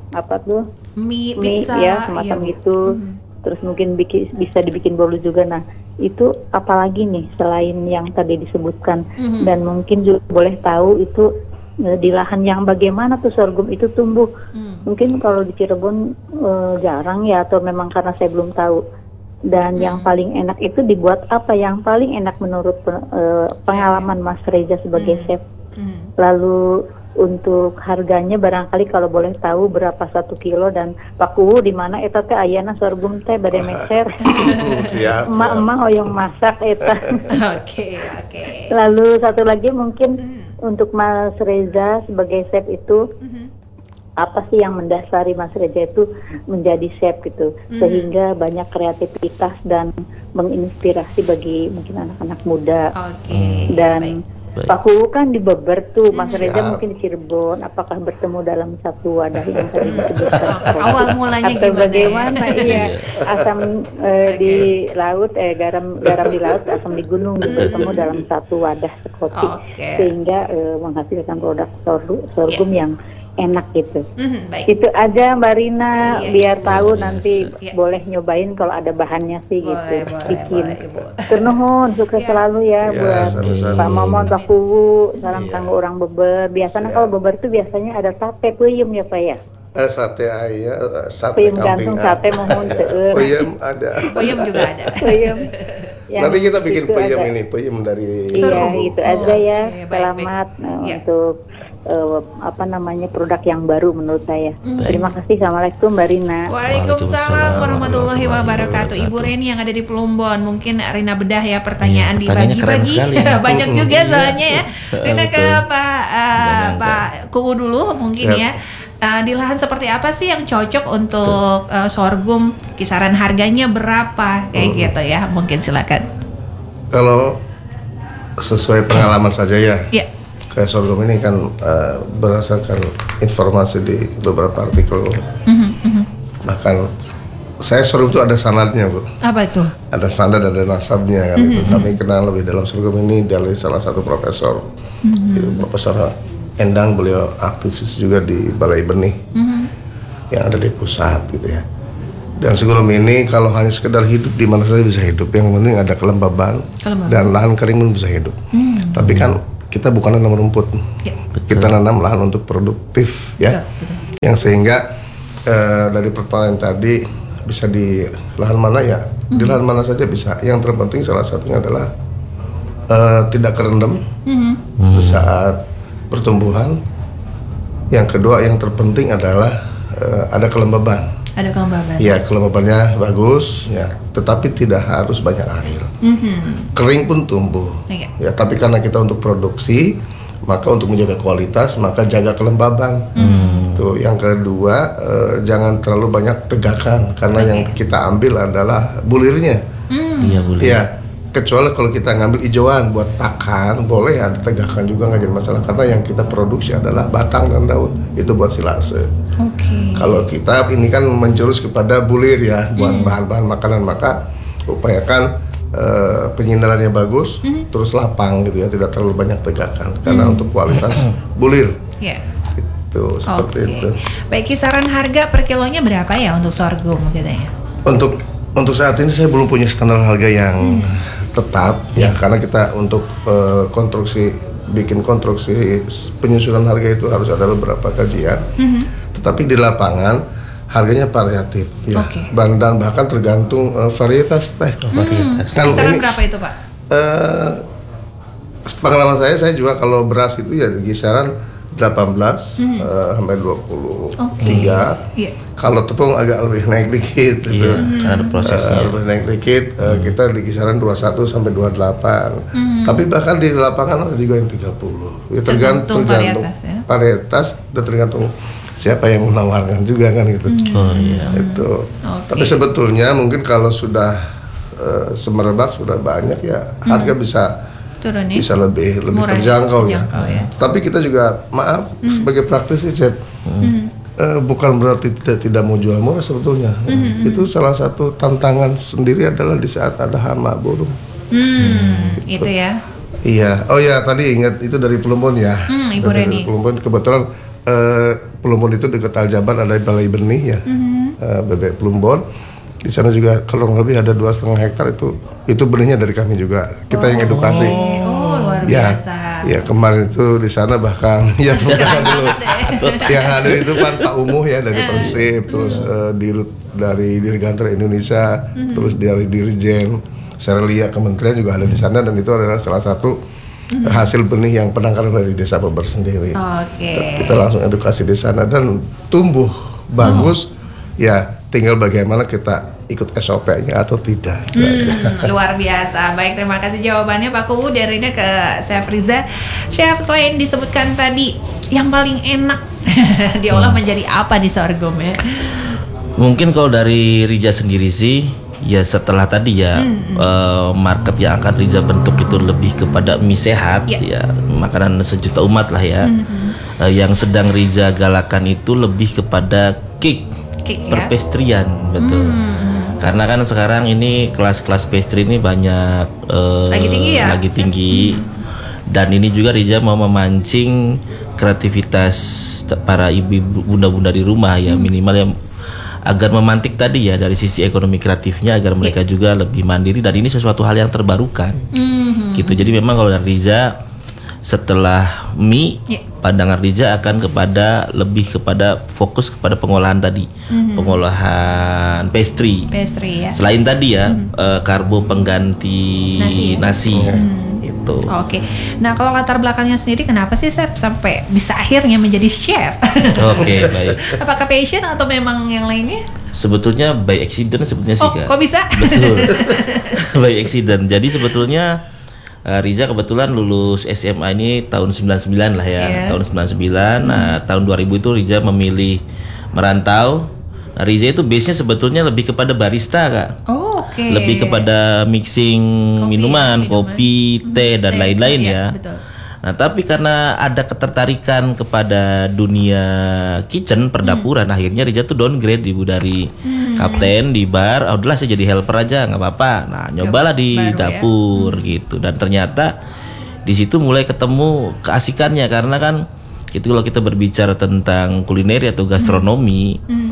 apa tuh Mie, mie pizza, ya semacam iya. itu. Mhm. Terus mungkin bikin, bisa dibikin bolu juga. Nah itu apalagi nih selain yang tadi disebutkan. Mhm. Dan mungkin juga boleh tahu itu eh, di lahan yang bagaimana tuh sorghum itu tumbuh. Hmm. Mungkin kalau di Cirebon eh, jarang ya, atau memang karena saya belum tahu. Dan yang paling enak itu dibuat apa? Yang paling enak menurut eh, pengalaman Mas Reza sebagai Hmm. chef. Hmm. Lalu untuk harganya barangkali kalau boleh tahu berapa satu kilo, dan Pak Kuwu di mana eta teh ayana sorghum teh bade mecer. Siap. Emak-emak hoyong masak eta. Oke, oke. Lalu satu lagi mungkin Hmm. untuk Mas Reza sebagai chef itu Mhm. apa sih yang mendasari Mas Reza itu menjadi chef gitu, Mhm. sehingga banyak kreativitas dan menginspirasi bagi mungkin anak-anak muda. Oke. Dan baik. Baik. Pak Kuwu kan di Beber tuh, Mas Siap. Reza mungkin di Cirebon. Apakah bertemu dalam satu wadah yang tadi disebutkan? Awal mulanya Atau gimana ya? bagaimana? Iya, asam eh, di laut, eh garam garam di laut, asam di gunung bertemu dalam satu wadah sekopi, Oke. sehingga eh, menghasilkan produk sorghum, sorghum yang enak gitu. Mhm, baik. Itu aja Mbak Rina, Iya, biar Ibu. tahu nanti Iya. boleh nyobain kalau ada bahannya sih gitu. Boleh, boleh, Bikin. boleh, Ibu. Ternuhun, sukses Iya. selalu ya Iya, buat sama-sama. Pak Momon, Pak Kuwu, salam Iya. kanggo orang Beber. Biasanya Siap. kalau Beber tuh biasanya ada sate peyem ya Pak ya. Eh, sate ayam, eh, sate Peyem kambing. gantung, sate mohon seueur. Peyem ada. Peyem juga ada. Peyem. Yang Nanti kita bikin itu peyem ada. ini, peyem dari Iya, Sorghum. itu aja ya. Oke, baik, Selamat baik. eh, Iya. untuk eh, apa namanya produk yang baru menurut saya. Terima kasih. Assalamualaikum Mbak Rina. Waalaikumsalam warahmatullahi wabarakatuh. Ibu Reni yang ada di Plumbon, mungkin Rina bedah ya pertanyaan Iya, pertanyaannya keren dibagi-bagi. sekali ya. Banyak juga soalnya ya. Rina ke Betul. Pak uh, Jangan, Pak Kuwu dulu mungkin Siap. ya. Uh, di lahan seperti apa sih yang cocok untuk uh, sorghum? Kisaran harganya berapa? Kayak gitu ya. Mungkin silakan. Kalau sesuai pengalaman saja ya. Ya. Kayak sorghum ini kan eh, berdasarkan informasi di beberapa artikel. Bahkan saya sorghum itu ada sanadnya, Bu. Apa itu? Ada sanad, ada nasabnya kan itu. Kami kenal lebih dalam sorghum ini dari salah satu profesor. Itu Profesor Endang, beliau aktivis juga di Balai Benih. Yang ada di pusat gitu ya. Dan sorghum ini kalau hanya sekedar hidup di mana saja bisa hidup. Yang penting ada kelembaban, Kelembaban. dan lahan kering pun bisa hidup. Tapi kan kita bukan nanam rumput, Ya. kita nanam lahan untuk produktif ya. Betul, Yang sehingga eh, dari pertanyaan tadi bisa di lahan mana ya, di lahan mana saja bisa. Yang terpenting salah satunya adalah eh, tidak kerendam di saat pertumbuhan. Yang kedua yang terpenting adalah eh, ada kelembaban. Ada kelembaban. Ya, kelembabannya bagus ya, tetapi tidak harus banyak air. Mhm. Kering pun tumbuh. Iya. Ya, tapi karena kita untuk produksi, maka untuk menjaga kualitas, maka jaga kelembaban. Tuh, yang kedua, eh, jangan terlalu banyak tegakan karena yang kita ambil adalah bulirnya. Iya boleh. Ya, kecuali kalau kita ngambil hijauan buat pakan, boleh ada tegakan juga nggak jadi masalah karena yang kita produksi adalah batang dan daun, itu buat silase. Oke. Kalau kita ini kan menjurus kepada bulir ya buat bahan-bahan makanan, maka upayakan eh, penyindarannya bagus, terus lapang gitu ya, tidak terlalu banyak tegakan karena untuk kualitas bulir Ya. itu seperti Oke. itu. Baik, kisaran harga per kilonya berapa ya untuk sorghum gitu ya? Untuk untuk saat ini saya belum punya standar harga yang tetap ya karena kita untuk eh, konstruksi bikin konstruksi penyusunan harga itu harus ada beberapa kajian. Tetapi di lapangan harganya variatif ya. Oke. Dan, dan bahkan tergantung eh, varietas teh. Varietas. Kan Kisaran ini, berapa itu Pak? eh, pengalaman saya saya juga kalau beras itu ya di kisaran delapan belas eh, sampai dua puluh tiga. Iya. Kalau tepung agak lebih naik dikit gitu. Iya, karena ada prosesnya. Eh, lebih naik dikit, eh, kita di kisaran dua puluh satu sampai dua puluh delapan. Tapi bahkan di lapangan ada juga yang tiga puluh. Ya, Tergantung tergantung, varietas ya. varietas dan tergantung siapa yang menawarkan juga kan gitu. Oh iya. Itu. Oke. Tapi sebetulnya mungkin kalau sudah eh, semerbak sudah banyak ya harga bisa Turun ya? bisa lebih lebih Murah ya, terjangkau ya. terjangkau ya. Tapi kita juga maaf sebagai praktisi Chef, eh, bukan berarti tidak tidak mau jual murah sebetulnya. Itu salah satu tantangan sendiri adalah di saat ada hama burung. Hmm, itu ya. Iya. Oh ya tadi ingat itu dari Plumbon ya. Hmm, Ibu Dari Reni. Plumbon kebetulan eh, Plumbon itu dekat Aljabar ada balai benih ya, mm-hmm. uh, bebek Plumbon. Di sana juga kurang lebih ada dua setengah hektar itu itu benihnya dari kami juga. Kita oh. yang edukasi. Oh luar ya, biasa. Ya kemarin itu di sana bahkan ya bukan dulu. Yang ada itu kan Pak Umuh ya dari Persib, terus uh, dirut dari Dirgantara Indonesia, mm-hmm. terus dari Dirjen Serelia Kementerian juga ada di sana, dan itu adalah salah satu mm-hmm. hasil benih yang penangkaran dari Desa Beber sendiri. Okay. Kita langsung edukasi di sana dan tumbuh bagus. Oh. Ya tinggal bagaimana kita ikut S O P-nya atau tidak. Hmm, luar biasa. Baik, terima kasih jawabannya Pak Kuwu. Dari ini ke Chef Riza. Chef, selain disebutkan tadi yang paling enak diolah hmm. menjadi apa di sorghum ya? Mungkin kalau dari Riza sendiri sih, ya setelah tadi ya hmm. uh, market yang akan Riza bentuk itu lebih kepada mie sehat yeah. ya, makanan sejuta umat lah ya. Hmm. Uh, yang sedang Riza galakan itu lebih kepada cake, cake perpestrian, ya? Betul. Hmm. Karena kan sekarang ini kelas-kelas pastry ini banyak uh, lagi tinggi ya. Lagi tinggi. Hmm. Dan ini juga Riza mau memancing kreativitas para ibu-ibu, bunda-bunda di rumah ya, hmm. minimal yang agar memantik tadi ya dari sisi ekonomi kreatifnya, agar mereka yeah. juga lebih mandiri, dan ini sesuatu hal yang terbarukan. Mm-hmm. Gitu. Jadi memang kalau dari Riza setelah mie, yeah. pandangan Riza akan kepada lebih kepada fokus kepada pengolahan tadi, mm-hmm. pengolahan pastry. Pastry ya. Selain tadi ya mm-hmm. uh, karbo pengganti nasi. nasi. Mm-hmm. Itu. Oke. Nah, kalau latar belakangnya sendiri kenapa sih Chef sampai bisa akhirnya menjadi chef? Oke, baik. Apakah passion atau memang yang lainnya? Sebetulnya by accident sebetulnya sih, oh, Kak. Kok bisa? Betul. By accident. Jadi sebetulnya uh, Riza kebetulan lulus S M A ini tahun sembilan puluh sembilan lah ya. Yeah. Tahun sembilan puluh sembilan. Hmm. Nah, tahun dua ribu itu Riza memilih merantau. Nah, Riza itu base-nya sebetulnya lebih kepada barista, Kak. Oh, oke. Okay. Lebih kepada mixing kopi, minuman, minuman, kopi, teh dan lain-lain ya. ya. Betul. Nah, tapi karena ada ketertarikan kepada dunia kitchen, perdapuran, hmm. akhirnya Riza tuh downgrade Ibu dari hmm. kapten di bar. Oh, udahlah saya jadi helper aja, nggak apa-apa. Nah, nyobalah di baru dapur ya. hmm. gitu. Dan ternyata di situ mulai ketemu keasikannya, karena kan itu kalau kita berbicara tentang kulineri atau gastronomi, hmm.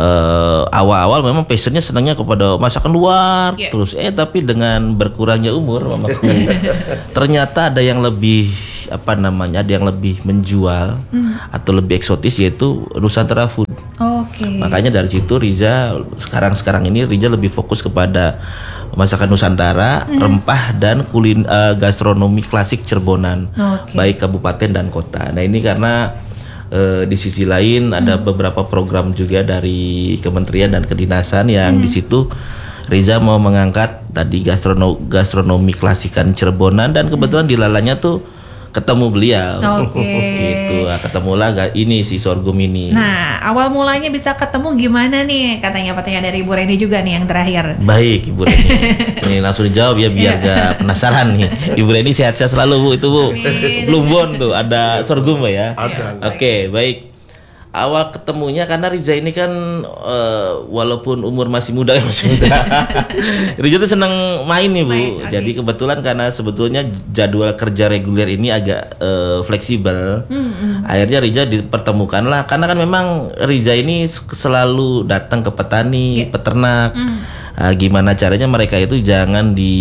uh, awal-awal memang passionnya senangnya kepada masakan luar, yeah. terus eh tapi dengan berkurangnya umur mamaku ternyata ada yang lebih apa namanya, ada yang lebih menjual hmm. atau lebih eksotis, yaitu Nusantara food. Okay. Makanya dari situ Riza sekarang-sekarang ini Riza lebih fokus kepada masakan Nusantara, hmm. rempah dan kulin uh, gastronomi klasik Cirebonan, okay. baik kabupaten dan kota. Nah, ini karena uh, di sisi lain hmm. ada beberapa program juga dari kementerian dan kedinasan yang hmm. di situ Riza mau mengangkat tadi gastrono gastronomi klasikan Cirebonan, dan kebetulan hmm. di lalanya tuh ketemu beliau, okay. gitu, ketemulah ini si sorghum ini. Nah, awal mulanya bisa ketemu gimana nih? Katanya pertanyaan dari Ibu Reni juga nih yang terakhir. Baik, Ibu Reni. Ini langsung dijawab ya biar gak penasaran nih. Ibu Reni sehat-sehat selalu Bu, itu Bu. Plumbon tuh ada sorghum Mbak ya. Ada. Oke, okay, baik. Awal ketemunya karena Riza ini kan uh, walaupun umur masih muda masih muda, Riza tuh seneng main nih Bu. Main, okay. Jadi kebetulan karena sebetulnya jadwal kerja reguler ini agak uh, fleksibel, mm-hmm. akhirnya Riza dipertemukan lah. Karena kan memang Riza ini selalu datang ke petani, yeah. peternak. Mm. Uh, gimana caranya mereka itu jangan di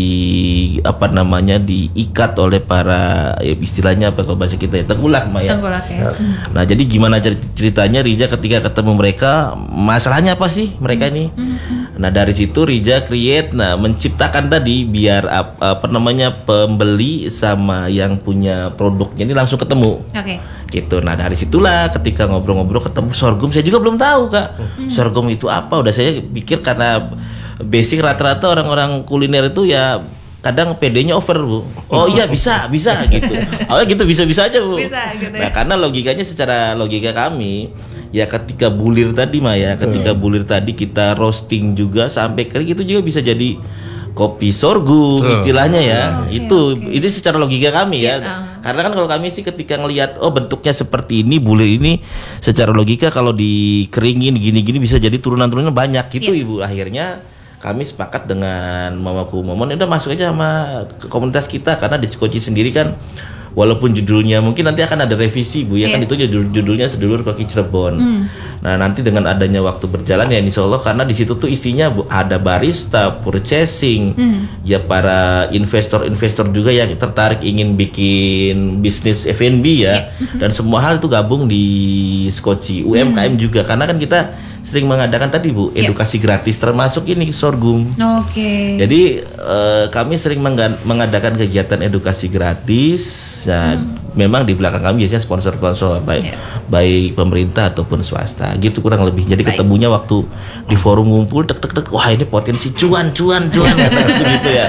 apa namanya diikat oleh para ya, istilahnya apa kalau bahasa kita ya tengkulak Maya. Tengkulak ya. Nah, jadi gimana ceritanya Riza ketika ketemu mereka, masalahnya apa sih mereka ini? Mm-hmm. Nah, dari situ Riza create, nah menciptakan tadi biar apa namanya pembeli sama yang punya produknya ini langsung ketemu. Oke. Okay. Gitu. Nah, dari situlah ketika ngobrol-ngobrol ketemu sorghum, saya juga belum tahu Kak. Mm-hmm. Sorghum itu apa? Udah saya pikir karena basic rata-rata orang-orang kuliner itu ya kadang P D-nya over Bu. Oh iya bisa, bisa gitu. Awalnya gitu bisa-bisa aja Bu. Bisa, gitu ya. Nah, karena logikanya secara logika kami ya ketika bulir tadi Mah ya, ketika bulir tadi kita roasting juga sampai kering, itu juga bisa jadi kopi sorghum istilahnya ya. Oh, itu okay, okay. Ini secara logika kami ya. Yeah, uh. Karena kan kalau kami sih ketika ngelihat oh bentuknya seperti ini, bulir ini secara logika kalau dikeringin gini-gini bisa jadi turunan-turunan banyak gitu yeah. Ibu. Akhirnya kami sepakat dengan Mamaku Momon, udah masuk aja sama komunitas kita, karena di Skoci sendiri kan walaupun judulnya mungkin nanti akan ada revisi Bu ya, Yeah. kan itu judul, judulnya sedulur koki Cirebon. Hmm. Nah nanti dengan adanya waktu berjalan ya insya Allah, karena di situ tuh isinya Bu, ada barista, purchasing, Hmm. ya para investor-investor juga yang tertarik ingin bikin bisnis F and B ya, dan semua hal itu gabung di Skoci. U M K M juga, karena kan kita sering mengadakan tadi Bu Yeah. edukasi gratis, termasuk ini sorghum. Oke. Jadi eh, kami sering mengga- mengadakan kegiatan edukasi gratis. Nah, memang di belakang kami biasanya sponsor-sponsor baik Yeah. baik pemerintah ataupun swasta. Gitu kurang lebih. Jadi Baik. ketemunya waktu di forum ngumpul, tek tek tek, wah ini potensi cuan cuan cuan gitu ya.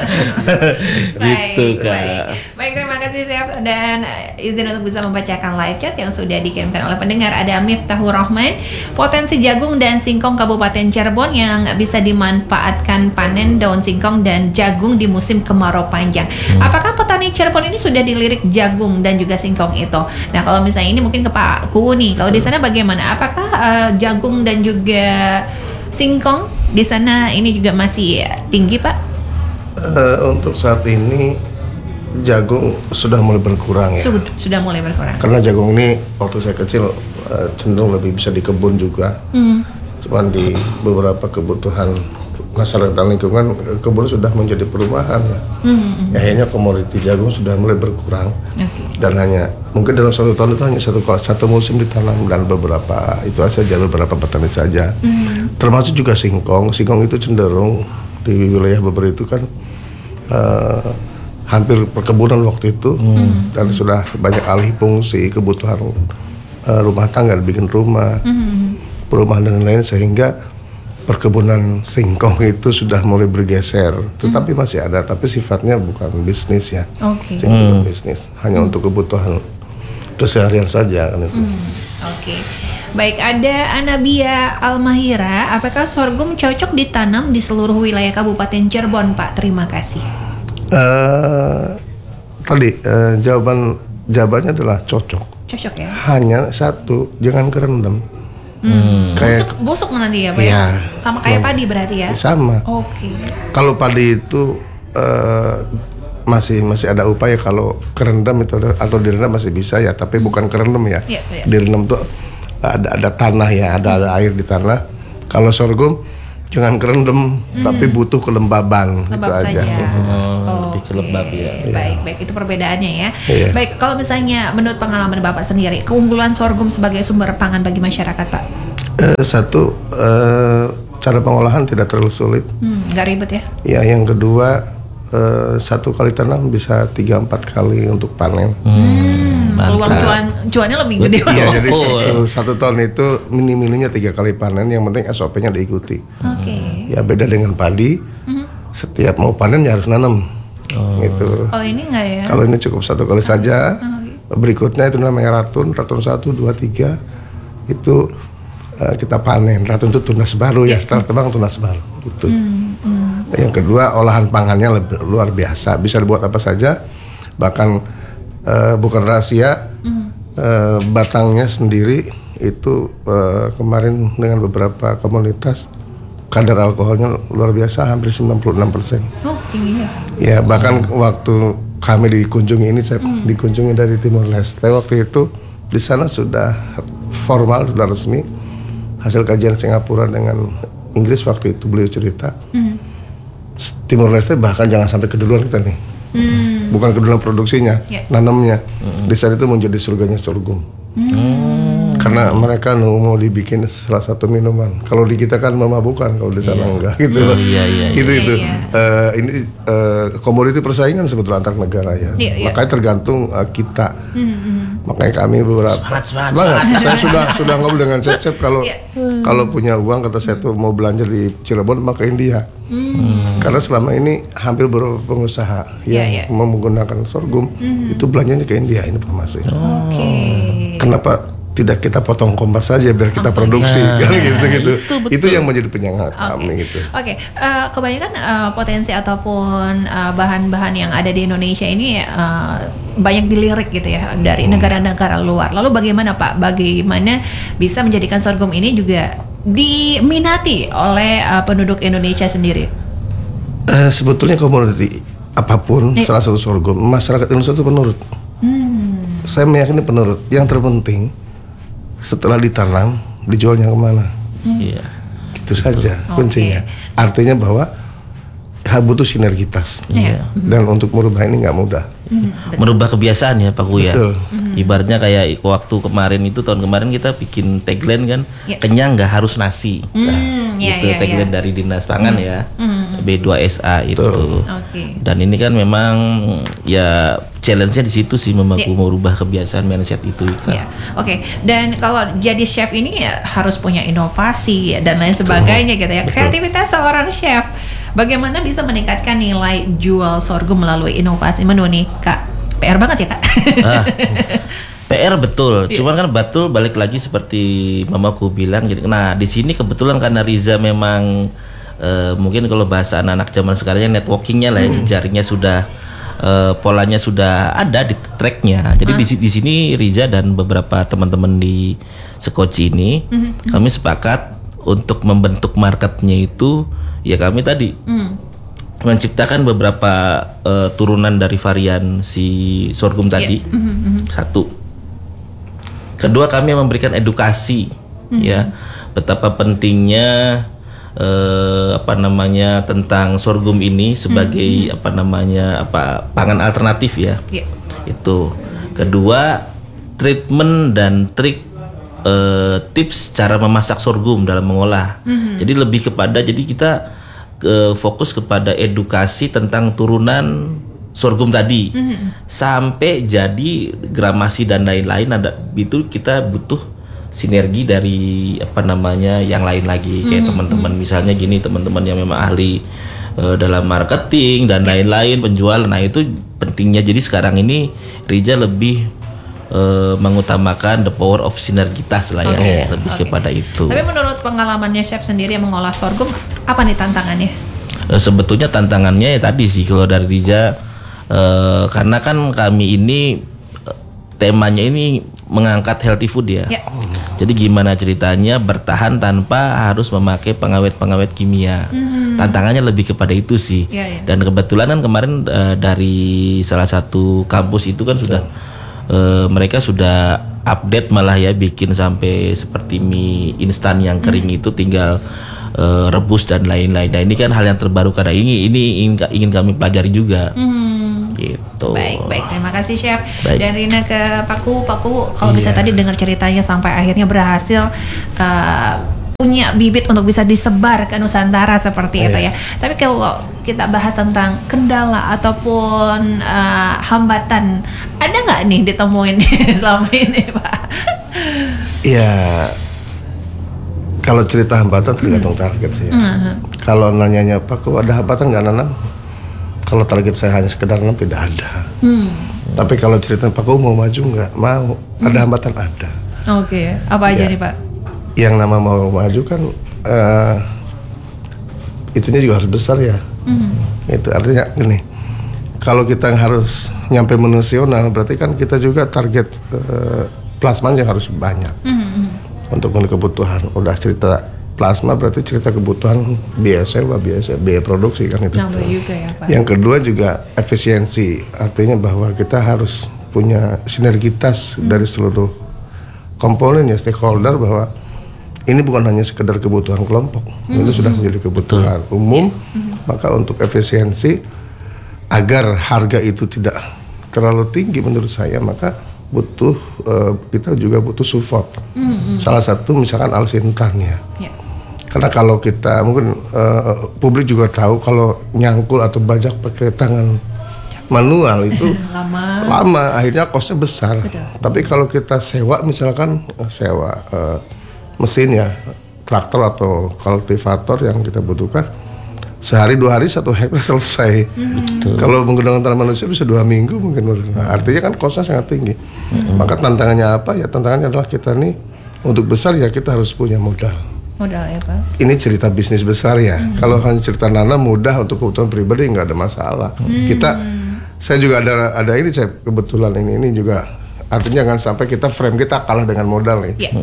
Gitu Baik, Kak. baik. Baik, terima kasih Chef, dan uh, izin untuk bisa membacakan live chat yang sudah dikirimkan oleh pendengar. Ada Miftahur Rahman, potensi jagung dan singkong Kabupaten Cirebon yang bisa dimanfaatkan panen daun singkong dan jagung di musim kemarau panjang. Apakah petani Cirebon ini sudah dilirik jagung dan juga singkong itu? Nah, kalau misalnya ini mungkin ke Pak Kuwu nih, kalau di sana bagaimana? Apakah uh, jagung dan juga singkong di sana ini juga masih tinggi, Pak? Eh, untuk saat ini jagung sudah mulai berkurang ya. Sudah, sudah mulai berkurang. Karena jagung ini waktu saya kecil eh, cenderung lebih bisa di kebun juga. Hmm. Cuman di beberapa kebutuhan masyarakat dan lingkungan, eh, kebun sudah menjadi perumahan ya. Hmm. Ya, akhirnya komoditi jagung sudah mulai berkurang. Oke. Dan hanya mungkin dalam satu tahun itu hanya satu satu musim ditanam, dan beberapa itu saja, beberapa petani saja. Hmm. Termasuk juga singkong. Singkong itu cenderung di wilayah Beber itu kan eh, hampir perkebunan waktu itu, dan sudah banyak alih fungsi kebutuhan eh, rumah tangga, bikin rumah, perumahan dan lain-lain, sehingga perkebunan singkong itu sudah mulai bergeser. Tetapi masih ada, tapi sifatnya bukan bisnis ya. Oke. Singkong bukan bisnis, hanya untuk kebutuhan keseharian saja kan itu. Hmm, Oke. Baik, ada Anabia Almahira. Apakah sorghum cocok ditanam di seluruh wilayah Kabupaten Cirebon, Pak? Terima kasih. Eh, tadi eh, jawaban jawabannya adalah cocok. Cocok ya? Hanya satu, jangan kerendam. Hmm. Kayak- Busuk, busuk nanti ya, Pak? Iya. Ya? Sama kayak padi berarti ya? Sama. Oke. Kalau padi itu eh, masih masih ada upaya, kalau kerendam itu ada, atau direndam masih bisa ya, tapi bukan kerendam ya. Iya, iya. Direndam tuh ada ada tanah ya, ada ada air di tanah. Kalau sorghum jangan kerendam, tapi butuh kelembaban, Lembab itu aja. saja. Oh, lebih ke lembab ya. Baik, baik, itu perbedaannya ya. Iya. Baik, kalau misalnya menurut pengalaman Bapak sendiri, keunggulan sorghum sebagai sumber pangan bagi masyarakat, Pak? Eh, satu, eh, cara pengolahan tidak terlalu sulit. Hmm, nggak ribet ya? Ya, yang kedua, eh, satu kali tanam bisa tiga empat kali untuk panen. Peluang cuan cuannya lebih gede, Pak. Iya, jadi Oh. satu, satu tahun itu minim-minimnya tiga kali panen. Yang penting S O P-nya diikuti. Oke. Ya, beda dengan padi. Setiap mau panen ya harus nanam. Gitu. Kalau ini nggak ya? Kalau ini cukup satu kali saja. Berikutnya itu namanya ratun, ratun satu, dua, tiga. Itu eh, kita panen. Ratun itu tunas baru ya. Setelah tebang tunas baru. Gitu. Yang kedua, olahan pangannya lebih, luar biasa. Bisa dibuat apa saja. Bahkan eh, bukan rahasia, eh, batangnya sendiri itu eh, kemarin dengan beberapa komunitas, kadar alkoholnya luar biasa, hampir sembilan puluh enam persen. Oh, tinggi ya. Ya, bahkan waktu kami dikunjungi ini, saya dikunjungi dari Timor Leste, waktu itu di sana sudah formal, sudah resmi hasil kajian Singapura dengan Inggris. Waktu itu beliau cerita, Timor Leste bahkan jangan sampai keduluan kita nih. Bukan keduluan produksinya, Ya. nanamnya. Di sana itu menjadi surganya sorghum. Karena mereka nu- mau dibikin salah satu minuman. Kalau di kita kan memabukkan, kalau di sana enggak gitu loh. Iya, iya, Itu iya. itu. Iya, iya. Eh, ini eh, komoditi persaingan sebetulnya antar negara ya. Iya, iya. Makanya tergantung eh, kita. Makanya kami beberapa Semangat, semangat, Saya sudah sudah ngobrol dengan Cecep, kalau Iya. kalau punya uang, kata saya tuh mau belanja di Cirebon maka India. Karena selama ini hampir beberapa pengusaha yang Iya, iya. menggunakan sorghum itu belanjanya ke India, ini informasi. Oke. Kenapa tidak kita potong kompas saja biar kita Langsung produksi ya. kan gitu gitu. Itu betul. Itu yang menjadi penyemangat Oke. kami gitu. Oke, eh, kebanyakan eh, potensi ataupun eh, bahan-bahan yang ada di Indonesia ini eh, banyak dilirik gitu ya dari negara-negara luar. Lalu bagaimana Pak? Bagaimana bisa menjadikan sorghum ini juga diminati oleh eh, penduduk Indonesia sendiri? Eh, sebetulnya komoditi apapun, Eh. salah satu sorghum, masyarakat Indonesia itu penurut. saya meyakini penurut. Yang terpenting setelah ditanam dijualnya kemana? Iya. Itu saja Okay. kuncinya. Artinya bahwa ya, butuh sinergitas. Iya. Dan untuk merubah ini nggak mudah. Merubah kebiasaan ya Pak Ku ya. Betul. Ibaratnya kayak waktu kemarin itu tahun kemarin kita bikin tagline kan, Ya. kenyang nggak harus nasi. Hmm, ya, Itu ya, tagline ya. dari Dinas Pangan ya. B dua S A itu. Oke. Dan ini kan memang ya challenge-nya di situ sih memang Ya. merubah kebiasaan mindset itu Ika. Ya, oke. Dan kalau jadi chef ini ya harus punya inovasi dan lain sebagainya gitu ya. Kreativitas seorang chef, bagaimana bisa meningkatkan nilai jual sorghum melalui inovasi menu nih, Kak? P R banget ya, Kak? Ah, P R betul. Iya. Cuman kan betul balik lagi seperti mamaku bilang. Jadi, nah di sini kebetulan karena Riza memang eh, mungkin kalau bahasa anak-anak zaman sekarang networkingnya lah, ya, jejaringnya sudah eh, polanya sudah ada di tracknya. Jadi di, si- di sini Riza dan beberapa teman-teman di Sekoci ini kami sepakat untuk membentuk marketnya itu ya kami tadi menciptakan beberapa eh, turunan dari varian si sorghum tadi. Satu. Kedua kami memberikan edukasi ya betapa pentingnya eh, apa namanya tentang sorghum ini sebagai apa namanya apa pangan alternatif ya. Iya. Itu. Kedua, treatment dan trik eh, tips cara memasak sorghum dalam mengolah. Jadi lebih kepada jadi kita ke fokus kepada edukasi tentang turunan sorghum tadi sampai jadi gramasi dan lain-lain. Ada itu kita butuh sinergi dari apa namanya yang lain lagi kayak teman-teman misalnya gini teman-teman yang memang ahli eh, dalam marketing dan lain-lain penjualan. Nah itu pentingnya. Jadi sekarang ini Riza lebih eh, mengutamakan the power of sinergitas lah ya, Oke. lebih Oke. kepada itu. Tapi menurut pengalamannya chef sendiri yang mengolah sorghum, apa nih tantangannya? Eh, sebetulnya tantangannya ya tadi sih kalau dari Riza eh, karena kan kami ini eh, temanya ini mengangkat healthy food ya. Ya. Jadi gimana ceritanya bertahan tanpa harus memakai pengawet-pengawet kimia. Tantangannya lebih kepada itu sih. Ya, ya. Dan kebetulan kan kemarin eh, dari salah satu kampus itu kan sudah eh, mereka sudah update malah ya bikin sampai seperti mie instan yang kering itu tinggal eh, rebus dan lain-lain. Nah ini kan hal yang terbaru karena ini ini ingin, ingin kami pelajari juga. Gitu. Baik, baik. Terima kasih chef. Baik. Dan Rina ke Paku, Paku kalau bisa Iya. tadi dengar ceritanya sampai akhirnya berhasil uh, punya bibit untuk bisa disebar ke Nusantara seperti itu ya. Tapi kalau kita bahas tentang kendala ataupun uh, hambatan, ada nggak nih ditemuin selama ini, Pak? Ya, kalau cerita hambatan tergantung target sih. Ya. Kalau nanyanya Pak, kok ada hambatan nggak nanam? Kalau target saya hanya sekedar nanam tidak ada. Tapi kalau cerita Pak, kok mau maju nggak? Mau. Ada hambatan ada. Oke, apa aja Ya. nih Pak? Yang nama mau maju kan eh, itunya juga harus besar ya. Itu artinya gini. Kalau kita harus nyampe nasional, berarti kan kita juga target eh, plasmanya harus banyak untuk memenuhi kebutuhan. Udah cerita plasma berarti cerita kebutuhan biaya sewa, biaya sewa, biaya produksi kan itu. Nambah juga ya Pak. Yang kedua juga efisiensi, artinya bahwa kita harus punya sinergitas dari seluruh komponen ya stakeholder bahwa ini bukan hanya sekedar kebutuhan kelompok, ini sudah menjadi kebutuhan umum. Maka untuk efisiensi agar harga itu tidak terlalu tinggi menurut saya, maka butuh eh, kita juga butuh support. Salah satu misalkan alsintan ya. Ya. Karena kalau kita mungkin eh, publik juga tahu kalau nyangkul atau bajak pakai tangan manual itu Lama. lama, akhirnya kosnya besar. Betul. Tapi kalau kita sewa misalkan eh, sewa eh, mesin ya, traktor atau kultivator yang kita butuhkan, sehari dua hari satu hektar selesai. Kalau menggunakan tanah manusia bisa dua minggu mungkin. Nah, artinya kan kosnya sangat tinggi. Maka tantangannya apa ya? Tantangannya adalah kita nih untuk besar ya kita harus punya modal. Modal ya Pak. Ini cerita bisnis besar ya. Kalau hanya cerita nanam mudah untuk kebutuhan pribadi nggak ada masalah. Kita, saya juga ada ada ini saya kebetulan ini ini juga artinya jangan sampai kita frame kita kalah dengan modal nih. Ya.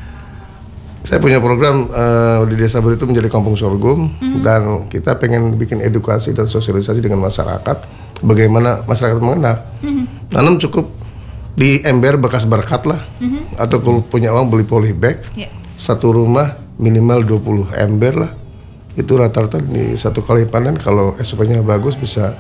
Saya punya program eh, di Desa Beritu menjadi kampung sorghum dan kita pengen bikin edukasi dan sosialisasi dengan masyarakat bagaimana masyarakat mengenal. Nanam cukup di ember bekas berkat lah, mm-hmm. atau kalau punya uang beli polybag, yeah. satu rumah minimal dua puluh ember lah. Itu rata-rata di satu kali panen kalau S O P-nya bagus bisa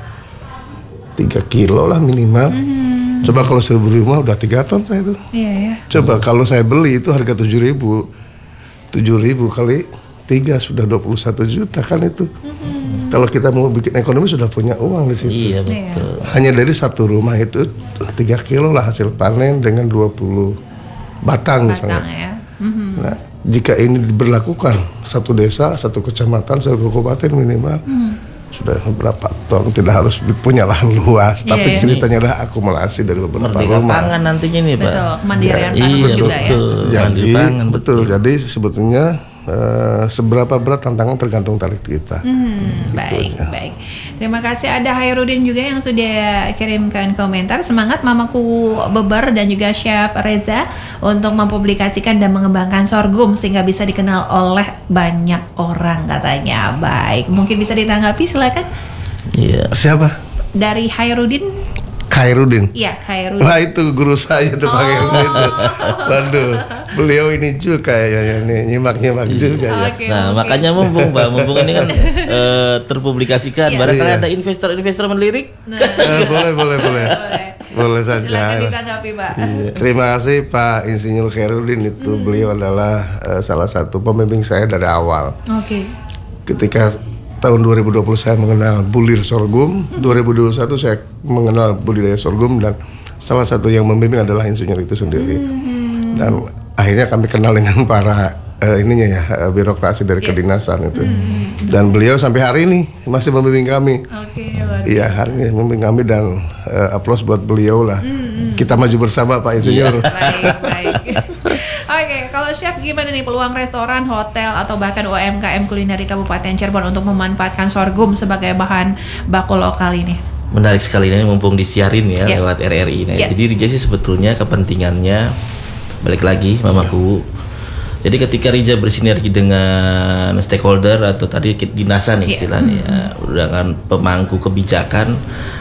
tiga kilo lah minimal. Mm-hmm. Coba kalau seribu rumah udah tiga ton saya itu. Yeah, yeah. Coba kalau saya beli itu harga tujuh ribu, tujuh ribu kali tiga sudah dua puluh satu juta kan itu. Mm-hmm. Kalau kita mau bikin ekonomi sudah punya uang di situ. Iya betul. Hanya dari satu rumah itu tiga kilo lah hasil panen dengan dua puluh batang, batang misalnya. Ya. Mm-hmm. Nah, jika ini diberlakukan satu desa, satu kecamatan, satu kabupaten minimal mm. sudah berapa ton, tidak harus punya lahan luas, yeah, tapi yeah. ceritanya adalah akumulasi dari beberapa Merdeka rumah. Pangan nantinya nih Pak. Betul, kemandirian ya, pangan iya, juga betul. ya. Jadi pangan, betul. betul. Jadi sebetulnya uh, seberapa berat tantangan tergantung target kita. Hmm, gitu baik, ya. baik. Terima kasih, ada Hairudin juga yang sudah kirimkan komentar. Semangat Mamaku Beber dan juga Chef Reza untuk mempublikasikan dan mengembangkan sorghum sehingga bisa dikenal oleh banyak orang katanya. Baik, mungkin bisa ditanggapi, silakan. Iya. Siapa? Dari Hairudin. Khairudin. Iya, Khairudin. Wah, itu guru saya tuh Pak Khairudin itu. Waduh, beliau ini juga kayaknya nih nyimak-nyimak juga ya. Okay, nah, okay. makanya mumpung Pak, mumpung ini kan uh, terpublikasikan, yeah. barangkali iya. ada investor-investor melirik. Nah. eh, boleh, boleh, boleh. Boleh. Boleh saja. Silakan ditanggapi, Pak. Iya. Terima kasih Pak Insinyur Khairudin itu. Hmm. Beliau adalah uh, salah satu pembimbing saya dari awal. Oke. Okay. Ketika tahun dua ribu dua puluh saya mengenal bulir sorghum, hmm. dua ribu dua puluh satu saya mengenal budidaya sorghum dan salah satu yang membimbing adalah insinyur itu sendiri. Hmm. Dan akhirnya kami kenal dengan para uh, ininya ya uh, birokrasi dari yeah. kedinasan itu. Hmm. Dan beliau sampai hari ini masih membimbing kami. Oke. Iya, hari ini membimbing kami dan uh, aplaus buat beliau lah. Hmm. Kita maju bersama Pak Insinyur. Yeah. Baik, baik. Oke, okay, kalau Chef gimana nih peluang restoran, hotel atau bahkan U M K M kuliner di Kabupaten Cirebon untuk memanfaatkan sorghum sebagai bahan baku lokal ini? Menarik sekali ini mumpung disiarin ya yeah. lewat R R I. Nah, yeah. Jadi Rija sih sebetulnya kepentingannya balik lagi Mamaku. Yeah. Jadi ketika Rija bersinergi dengan stakeholder atau tadi dinasan yeah. istilahnya mm-hmm. dengan pemangku kebijakan,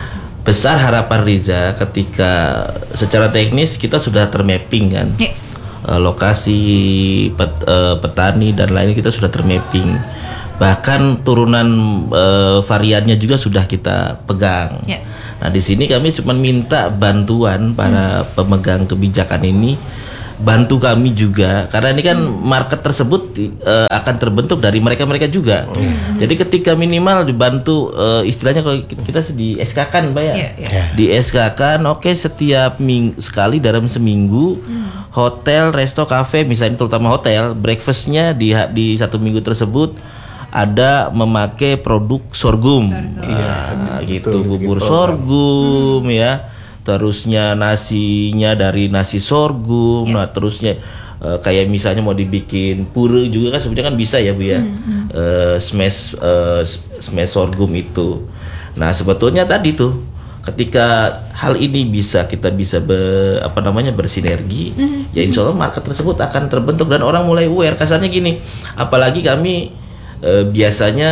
besar harapan Rija ketika secara teknis kita sudah termapping kan. Yeah. Lokasi pet, uh, petani dan lainnya kita sudah termapping, bahkan turunan uh, variannya juga sudah kita pegang. Yeah. Nah di sini kami cuma minta bantuan para hmm. pemegang kebijakan ini, bantu kami juga karena ini kan hmm. market tersebut uh, akan terbentuk dari mereka-mereka juga. Hmm. Jadi ketika minimal dibantu uh, istilahnya kalau kita di S K-kan Pak ya, yeah, yeah. di S K-kan oke okay, setiap ming- sekali dalam seminggu. Hmm. Hotel, resto, kafe, misalnya terutama hotel, breakfastnya di di satu minggu tersebut ada memakai produk sorghum, iya, nah, gitu, bubur gitu, sorghum hmm. ya, terusnya nasinya dari nasi sorghum, yeah. nah terusnya uh, kayak misalnya mau dibikin pura juga kan sebenarnya kan bisa ya Bu ya, hmm. uh, smash uh, smash sorghum itu, nah sebetulnya tadi tuh. Ketika hal ini bisa kita bisa be, apa namanya bersinergi, mm-hmm. ya insya Allah market tersebut akan terbentuk dan orang mulai aware. Kasarnya gini, apalagi kami e, biasanya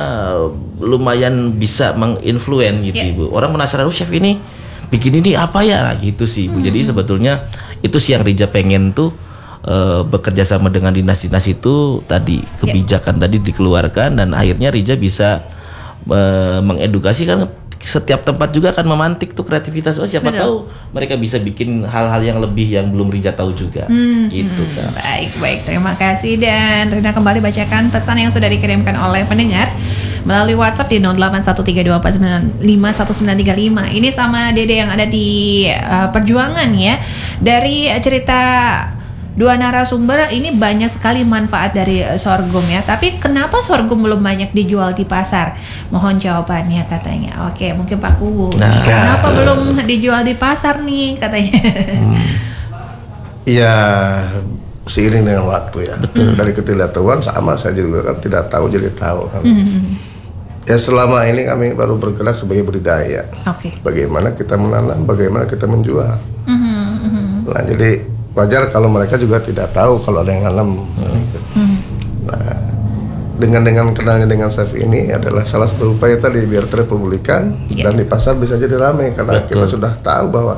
lumayan bisa menginfluen gitu yeah. Ibu. Orang penasaran, oh chef ini bikin ini apa ya, nah, gitu sih Bu. Mm-hmm. Jadi sebetulnya itu sih yang Rija pengen tuh e, bekerja sama dengan dinas-dinas itu tadi kebijakan yeah. tadi dikeluarkan dan akhirnya Rija bisa e, mengedukasi kan. Setiap tempat juga akan memantik tuh kreativitas. Oh siapa Betul. tahu mereka bisa bikin hal-hal yang lebih yang belum Rija tahu juga. Hmm, gitu kan. Baik, baik. Terima kasih dan Rina kembali bacakan pesan yang sudah dikirimkan oleh pendengar melalui WhatsApp di nol delapan satu tiga dua empat sembilan lima satu sembilan tiga lima. Ini sama Dede yang ada di uh, Perjuangan ya. Dari uh, cerita dua narasumber ini banyak sekali manfaat dari sorghum ya. Tapi kenapa sorghum belum banyak dijual di pasar? Mohon jawabannya katanya. Oke, mungkin Pak Kuwu. Nah, kenapa uh, belum dijual di pasar nih katanya? Hmm. Ya seiring dengan waktu ya. Betul. Dari ketidaktahuan sama saya juga kan tidak tahu jadi tahu kan. Hmm. Ya selama ini kami baru bergerak sebagai budidaya. Oke. Okay. Bagaimana kita menanam, bagaimana kita menjual. Hmm. Nah jadi wajar kalau mereka juga tidak tahu kalau ada yang nanam. Hmm. Nah, dengan dengan kenalnya dengan chef ini adalah salah satu upaya tadi biar terpublikan yeah. dan di pasar bisa jadi ramai karena Betul. kita sudah tahu bahwa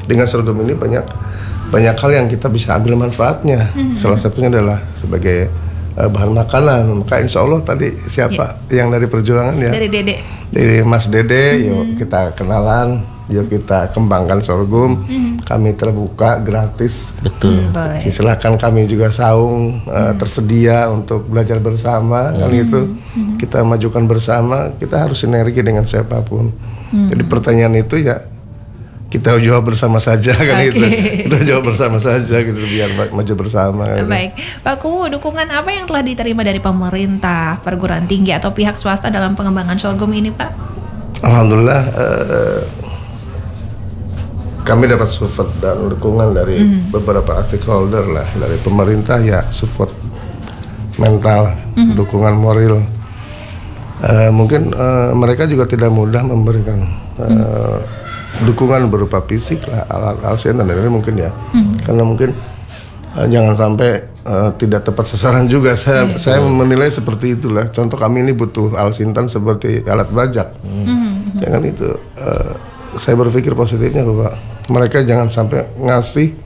dengan sorghum ini banyak banyak hal yang kita bisa ambil manfaatnya. Mm-hmm. Salah satunya adalah sebagai uh, bahan makanan. Maka insya Allah tadi siapa yeah. yang dari perjuangan ya? Dari Dede. Dari Mas Dede, mm-hmm. yuk kita kenalan, yuk kita kembangkan sorghum. Mm-hmm. Kami terbuka gratis. Betul. Mm, silakan kami juga saung uh, mm. tersedia untuk belajar bersama. Mm. Kan itu mm. kita majukan bersama. Kita harus sinergi dengan siapapun. Mm. Jadi pertanyaan itu ya. Kita jawab bersama saja kan okay. gitu. Kita jawab bersama saja gitu biar maju bersama. Gitu. Baik, Pak Kuwu, dukungan apa yang telah diterima dari pemerintah, perguruan tinggi atau pihak swasta dalam pengembangan sorghum ini, Pak? Alhamdulillah eh, kami dapat support dan dukungan dari mm. beberapa stakeholder lah, dari pemerintah ya support mental, mm. dukungan moral. Eh, mungkin eh, mereka juga tidak mudah memberikan. Eh, mm. dukungan berupa fisik lah, alat-alat dan lain-lain mungkin ya, hmm. karena mungkin uh, jangan sampai uh, tidak tepat sasaran juga. Saya yeah. saya menilai seperti itulah. Contoh kami ini butuh alsintan seperti alat bajak, hmm. jangan itu. Uh, saya berpikir positifnya bahwa mereka jangan sampai ngasih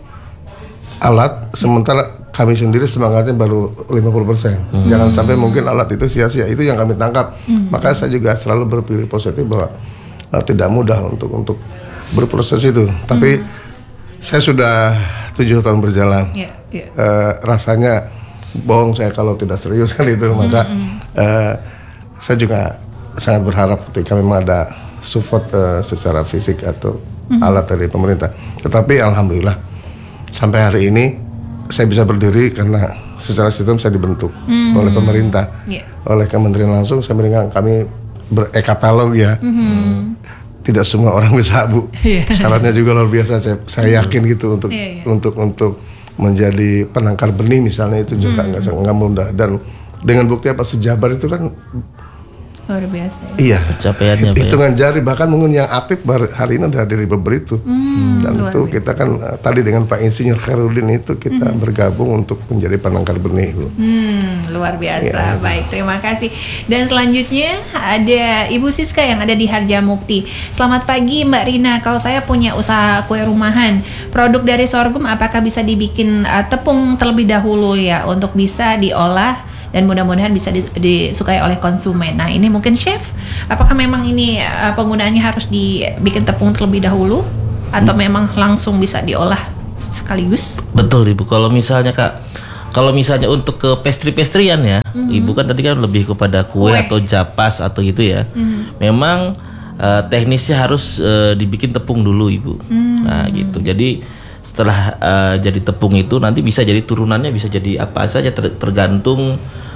alat sementara kami sendiri semangatnya baru lima puluh persen. Hmm. Jangan sampai mungkin alat itu sia-sia. Itu yang kami tangkap. Hmm. Maka saya juga selalu berpikir positif bahwa uh, tidak mudah untuk untuk berproses itu, tapi hmm. saya sudah tujuh tahun berjalan. Yeah, yeah. Uh, rasanya bohong saya kalau tidak serius kan itu. Hmm, maka hmm. Uh, saya juga sangat berharap ketika memang ada support uh, secara fisik atau hmm. alat dari pemerintah. Tetapi alhamdulillah sampai hari ini saya bisa berdiri karena secara sistem saya dibentuk hmm. oleh pemerintah, yeah. oleh kementerian langsung. Saya mendengar kami ber-e-katalog ya. Hmm. Tidak semua orang bisa, Bu. Yeah. Syaratnya juga luar biasa. Saya, saya yakin gitu untuk yeah, yeah. untuk untuk menjadi penangkar benih misalnya itu juga nggak mm. nggak mudah. Dan dengan bukti apa sejabar itu kan luar biasa. Iya. Pencapaiannya. Hitungan jari, bahkan mungkin yang aktif hari ini ada di River itu. Mm, Dan itu biasa. Kita kan uh, tadi dengan Pak Insinyur Khairudin itu kita mm. bergabung untuk menjadi penangkar benih. Hmm, luar biasa. Ya, baik, terima kasih. Dan selanjutnya ada Ibu Siska yang ada di Harjamukti. Selamat pagi Mbak Rina. Kalau saya punya usaha kue rumahan, produk dari sorghum apakah bisa dibikin uh, tepung terlebih dahulu ya untuk bisa diolah dan mudah-mudahan bisa disukai oleh konsumen. Nah ini mungkin chef, apakah memang ini uh, penggunaannya harus dibikin tepung terlebih dahulu atau hmm. memang langsung bisa diolah sekaligus? Betul Ibu, kalau misalnya Kak, kalau misalnya untuk ke pastry-pastryan ya, mm-hmm. Ibu kan tadi kan lebih kepada kue, kue. atau japas atau gitu ya. Mm-hmm. Memang uh, teknisnya harus uh, dibikin tepung dulu Ibu. Mm-hmm. Nah gitu, jadi setelah uh, jadi tepung itu nanti bisa jadi turunannya bisa jadi apa saja ter- tergantung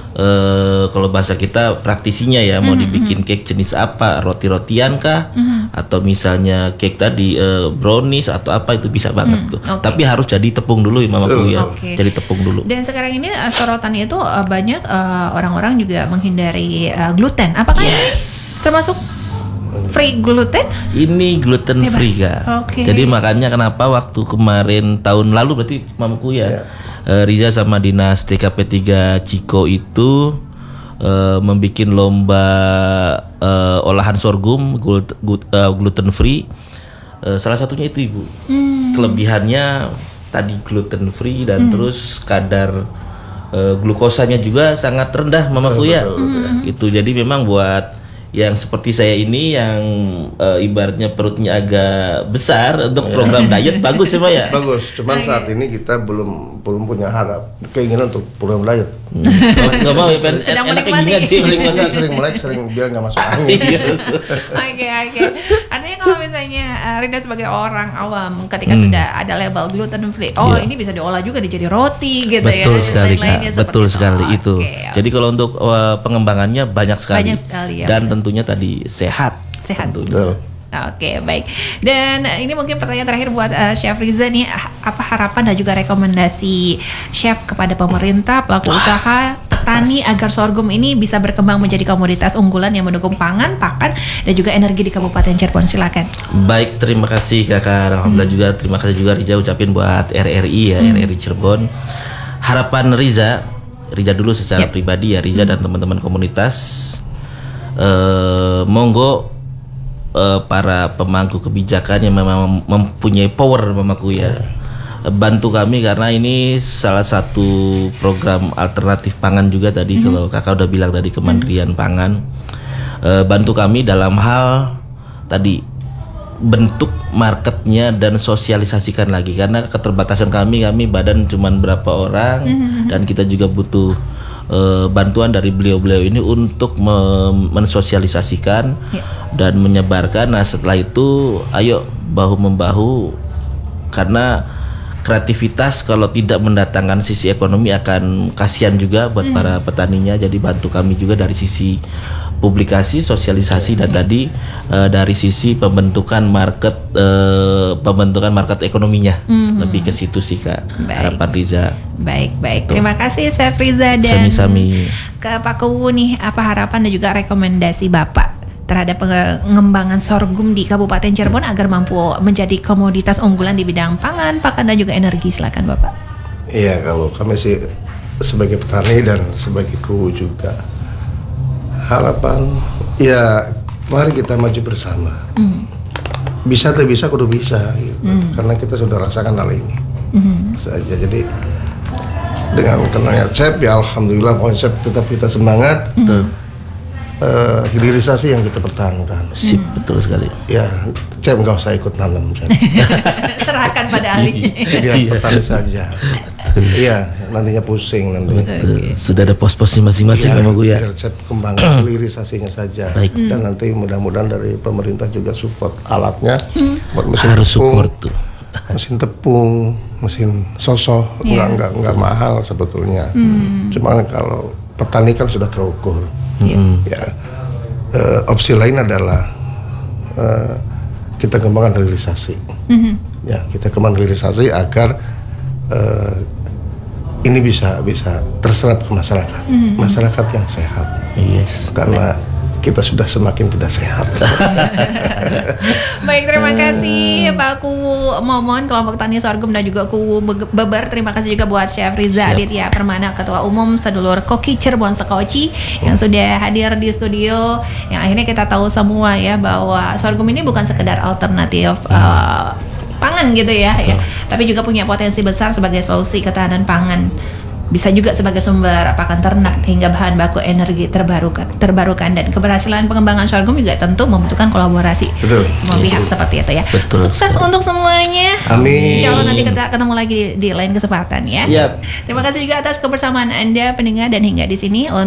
uh, kalau bahasa kita praktisinya ya mm-hmm. mau dibikin cake jenis apa, roti-rotian kah mm-hmm. atau misalnya cake tadi uh, brownies atau apa itu bisa banget mm, tuh. Okay. Tapi harus jadi tepung dulu ya Mamaku ya. Okay. Jadi tepung dulu. Dan sekarang ini uh, sorotannya itu uh, banyak uh, orang-orang juga menghindari uh, gluten. Apakah yes. ini termasuk free gluten? Ini gluten Bebas. free Kak. Okay. Jadi makanya kenapa waktu kemarin tahun lalu berarti Mamaku ya, yeah. uh, Riza sama Dinas D K P tiga Ciko itu uh, membuat lomba uh, olahan sorghum glut, glut, uh, gluten free. Uh, salah satunya itu Ibu. Hmm. Kelebihannya tadi gluten free dan hmm. terus kadar uh, glukosanya juga sangat rendah Mamaku ya. Hmm. Itu jadi memang buat yang seperti saya ini yang uh, ibaratnya perutnya agak besar untuk program diet bagus ya Pak ya? Bagus, cuman saat ini kita belum belum punya harap keinginan untuk program diet. Nggak mau ya, pengen enaknya gini aja. Sering banget, sering melek, sering biar nggak masuk angin. Oke oke. Artinya kalau misalnya uh, Rina sebagai orang awam ketika hmm. sudah ada label gluten free, oh yeah. ini bisa diolah juga jadi roti gitu. Betul ya. Sekali Kak, betul sekali oh, itu. Okay, okay. Jadi kalau untuk uh, pengembangannya banyak sekali. Banyak sekali ya. Dan tentunya tadi sehat. Sehat. Tentunya. Oke, baik. Dan ini mungkin pertanyaan terakhir buat uh, Chef Riza nih, apa harapan dan juga rekomendasi Chef kepada pemerintah, pelaku usaha, petani agar sorghum ini bisa berkembang menjadi komoditas unggulan yang mendukung pangan, pakan, dan juga energi di Kabupaten Cirebon. Silakan. Baik, terima kasih Kakak. Alhamdulillah hmm. juga terima kasih juga Riza ucapin buat R R I ya, hmm. R R I Cirebon. Harapan Riza, Riza dulu secara yep. pribadi ya, Riza hmm. dan teman-teman komunitas, uh, monggo uh, para pemangku kebijakan yang memang mempunyai power mamaku ya. Bantu kami karena ini salah satu program alternatif pangan juga tadi, mm-hmm. kalau kakak udah bilang tadi Kementerian mm-hmm. Pangan uh, bantu kami dalam hal tadi bentuk marketnya dan sosialisasikan lagi karena keterbatasan kami kami badan cuman berapa orang, mm-hmm. dan kita juga butuh uh, bantuan dari beliau-beliau ini untuk mem- mensosialisasikan yeah. dan menyebarkan. Nah setelah itu ayo bahu membahu karena kreativitas kalau tidak mendatangkan sisi ekonomi akan kasihan juga buat mm. para petaninya. Jadi bantu kami juga dari sisi publikasi, sosialisasi dan tadi uh, dari sisi pembentukan market uh, pembentukan market ekonominya. Mm-hmm. Lebih ke situ sih Kak. Baik. Harapan Riza. Baik, baik. Betul. Terima kasih Chef Riza dan Sami-sami. Ke Pak Kuwu nih, apa harapan dan juga rekomendasi Bapak terhadap pengembangan sorghum di Kabupaten Cirebon agar mampu menjadi komoditas unggulan di bidang pangan, pakan dan juga energi. Silakan Bapak. Iya, kalau kami sih sebagai petani dan sebagai Kuwu juga harapan ya mari kita maju bersama. Mm. Bisa tuh bisa kudu bisa gitu. Mm. Karena kita sudah rasakan hal ini. Mm. Saja. Jadi dengan kenalnya Chef ya alhamdulillah konsep tetap kita semangat. Mm. Uh, hilirisasi yang kita pertahankan. Sip, hmm. betul sekali. Ya, Cep nggak usah ikut nanam, Cep. Serahkan pada ahli. Biar petani saja. Iya, nantinya pusing nanti. Betul. Sudah ada pos-posnya masing-masing ya, sama gue ya. Biar Cep kembangkan hilirisasinya saja. Baik. Dan nanti mudah-mudahan dari pemerintah juga support alatnya hmm. buat mesin harus tepung, support tuh. Mesin tepung, mesin sosok, yeah. nggak nggak nggak mahal sebetulnya. Hmm. Cuma kalau petani kan sudah terukur. Mm. Ya, uh, opsi lain adalah uh, kita kembangkan hilirisasi. Mm-hmm. Ya, kita kembangkan hilirisasi agar uh, ini bisa bisa terserap ke masyarakat, mm-hmm. masyarakat yang sehat. Yes. Karena kita sudah semakin tidak sehat. Baik, terima kasih Pak Kuwu Momon, kelompok tani sorghum dan juga Kuwu Beber. Terima kasih juga buat Chef Riza Siap. Aditya Permana, Ketua Umum Sedulur Koki Cirebon Sekoci hmm. yang sudah hadir di studio. Yang akhirnya kita tahu semua ya bahwa sorghum ini bukan sekedar alternatif hmm. uh, pangan gitu ya, ya, tapi juga punya potensi besar sebagai solusi ketahanan pangan. Bisa juga sebagai sumber pakan ternak hingga bahan baku energi terbarukan, terbarukan dan keberhasilan pengembangan sorghum juga tentu membutuhkan kolaborasi Betul. semua pihak ya. Seperti itu ya. Betul. Sukses untuk semuanya. Amin. Insya Allah nanti kita ketemu lagi di, di lain kesempatan ya. Siap. Terima kasih juga atas kebersamaan Anda pendengar dan hingga di sini.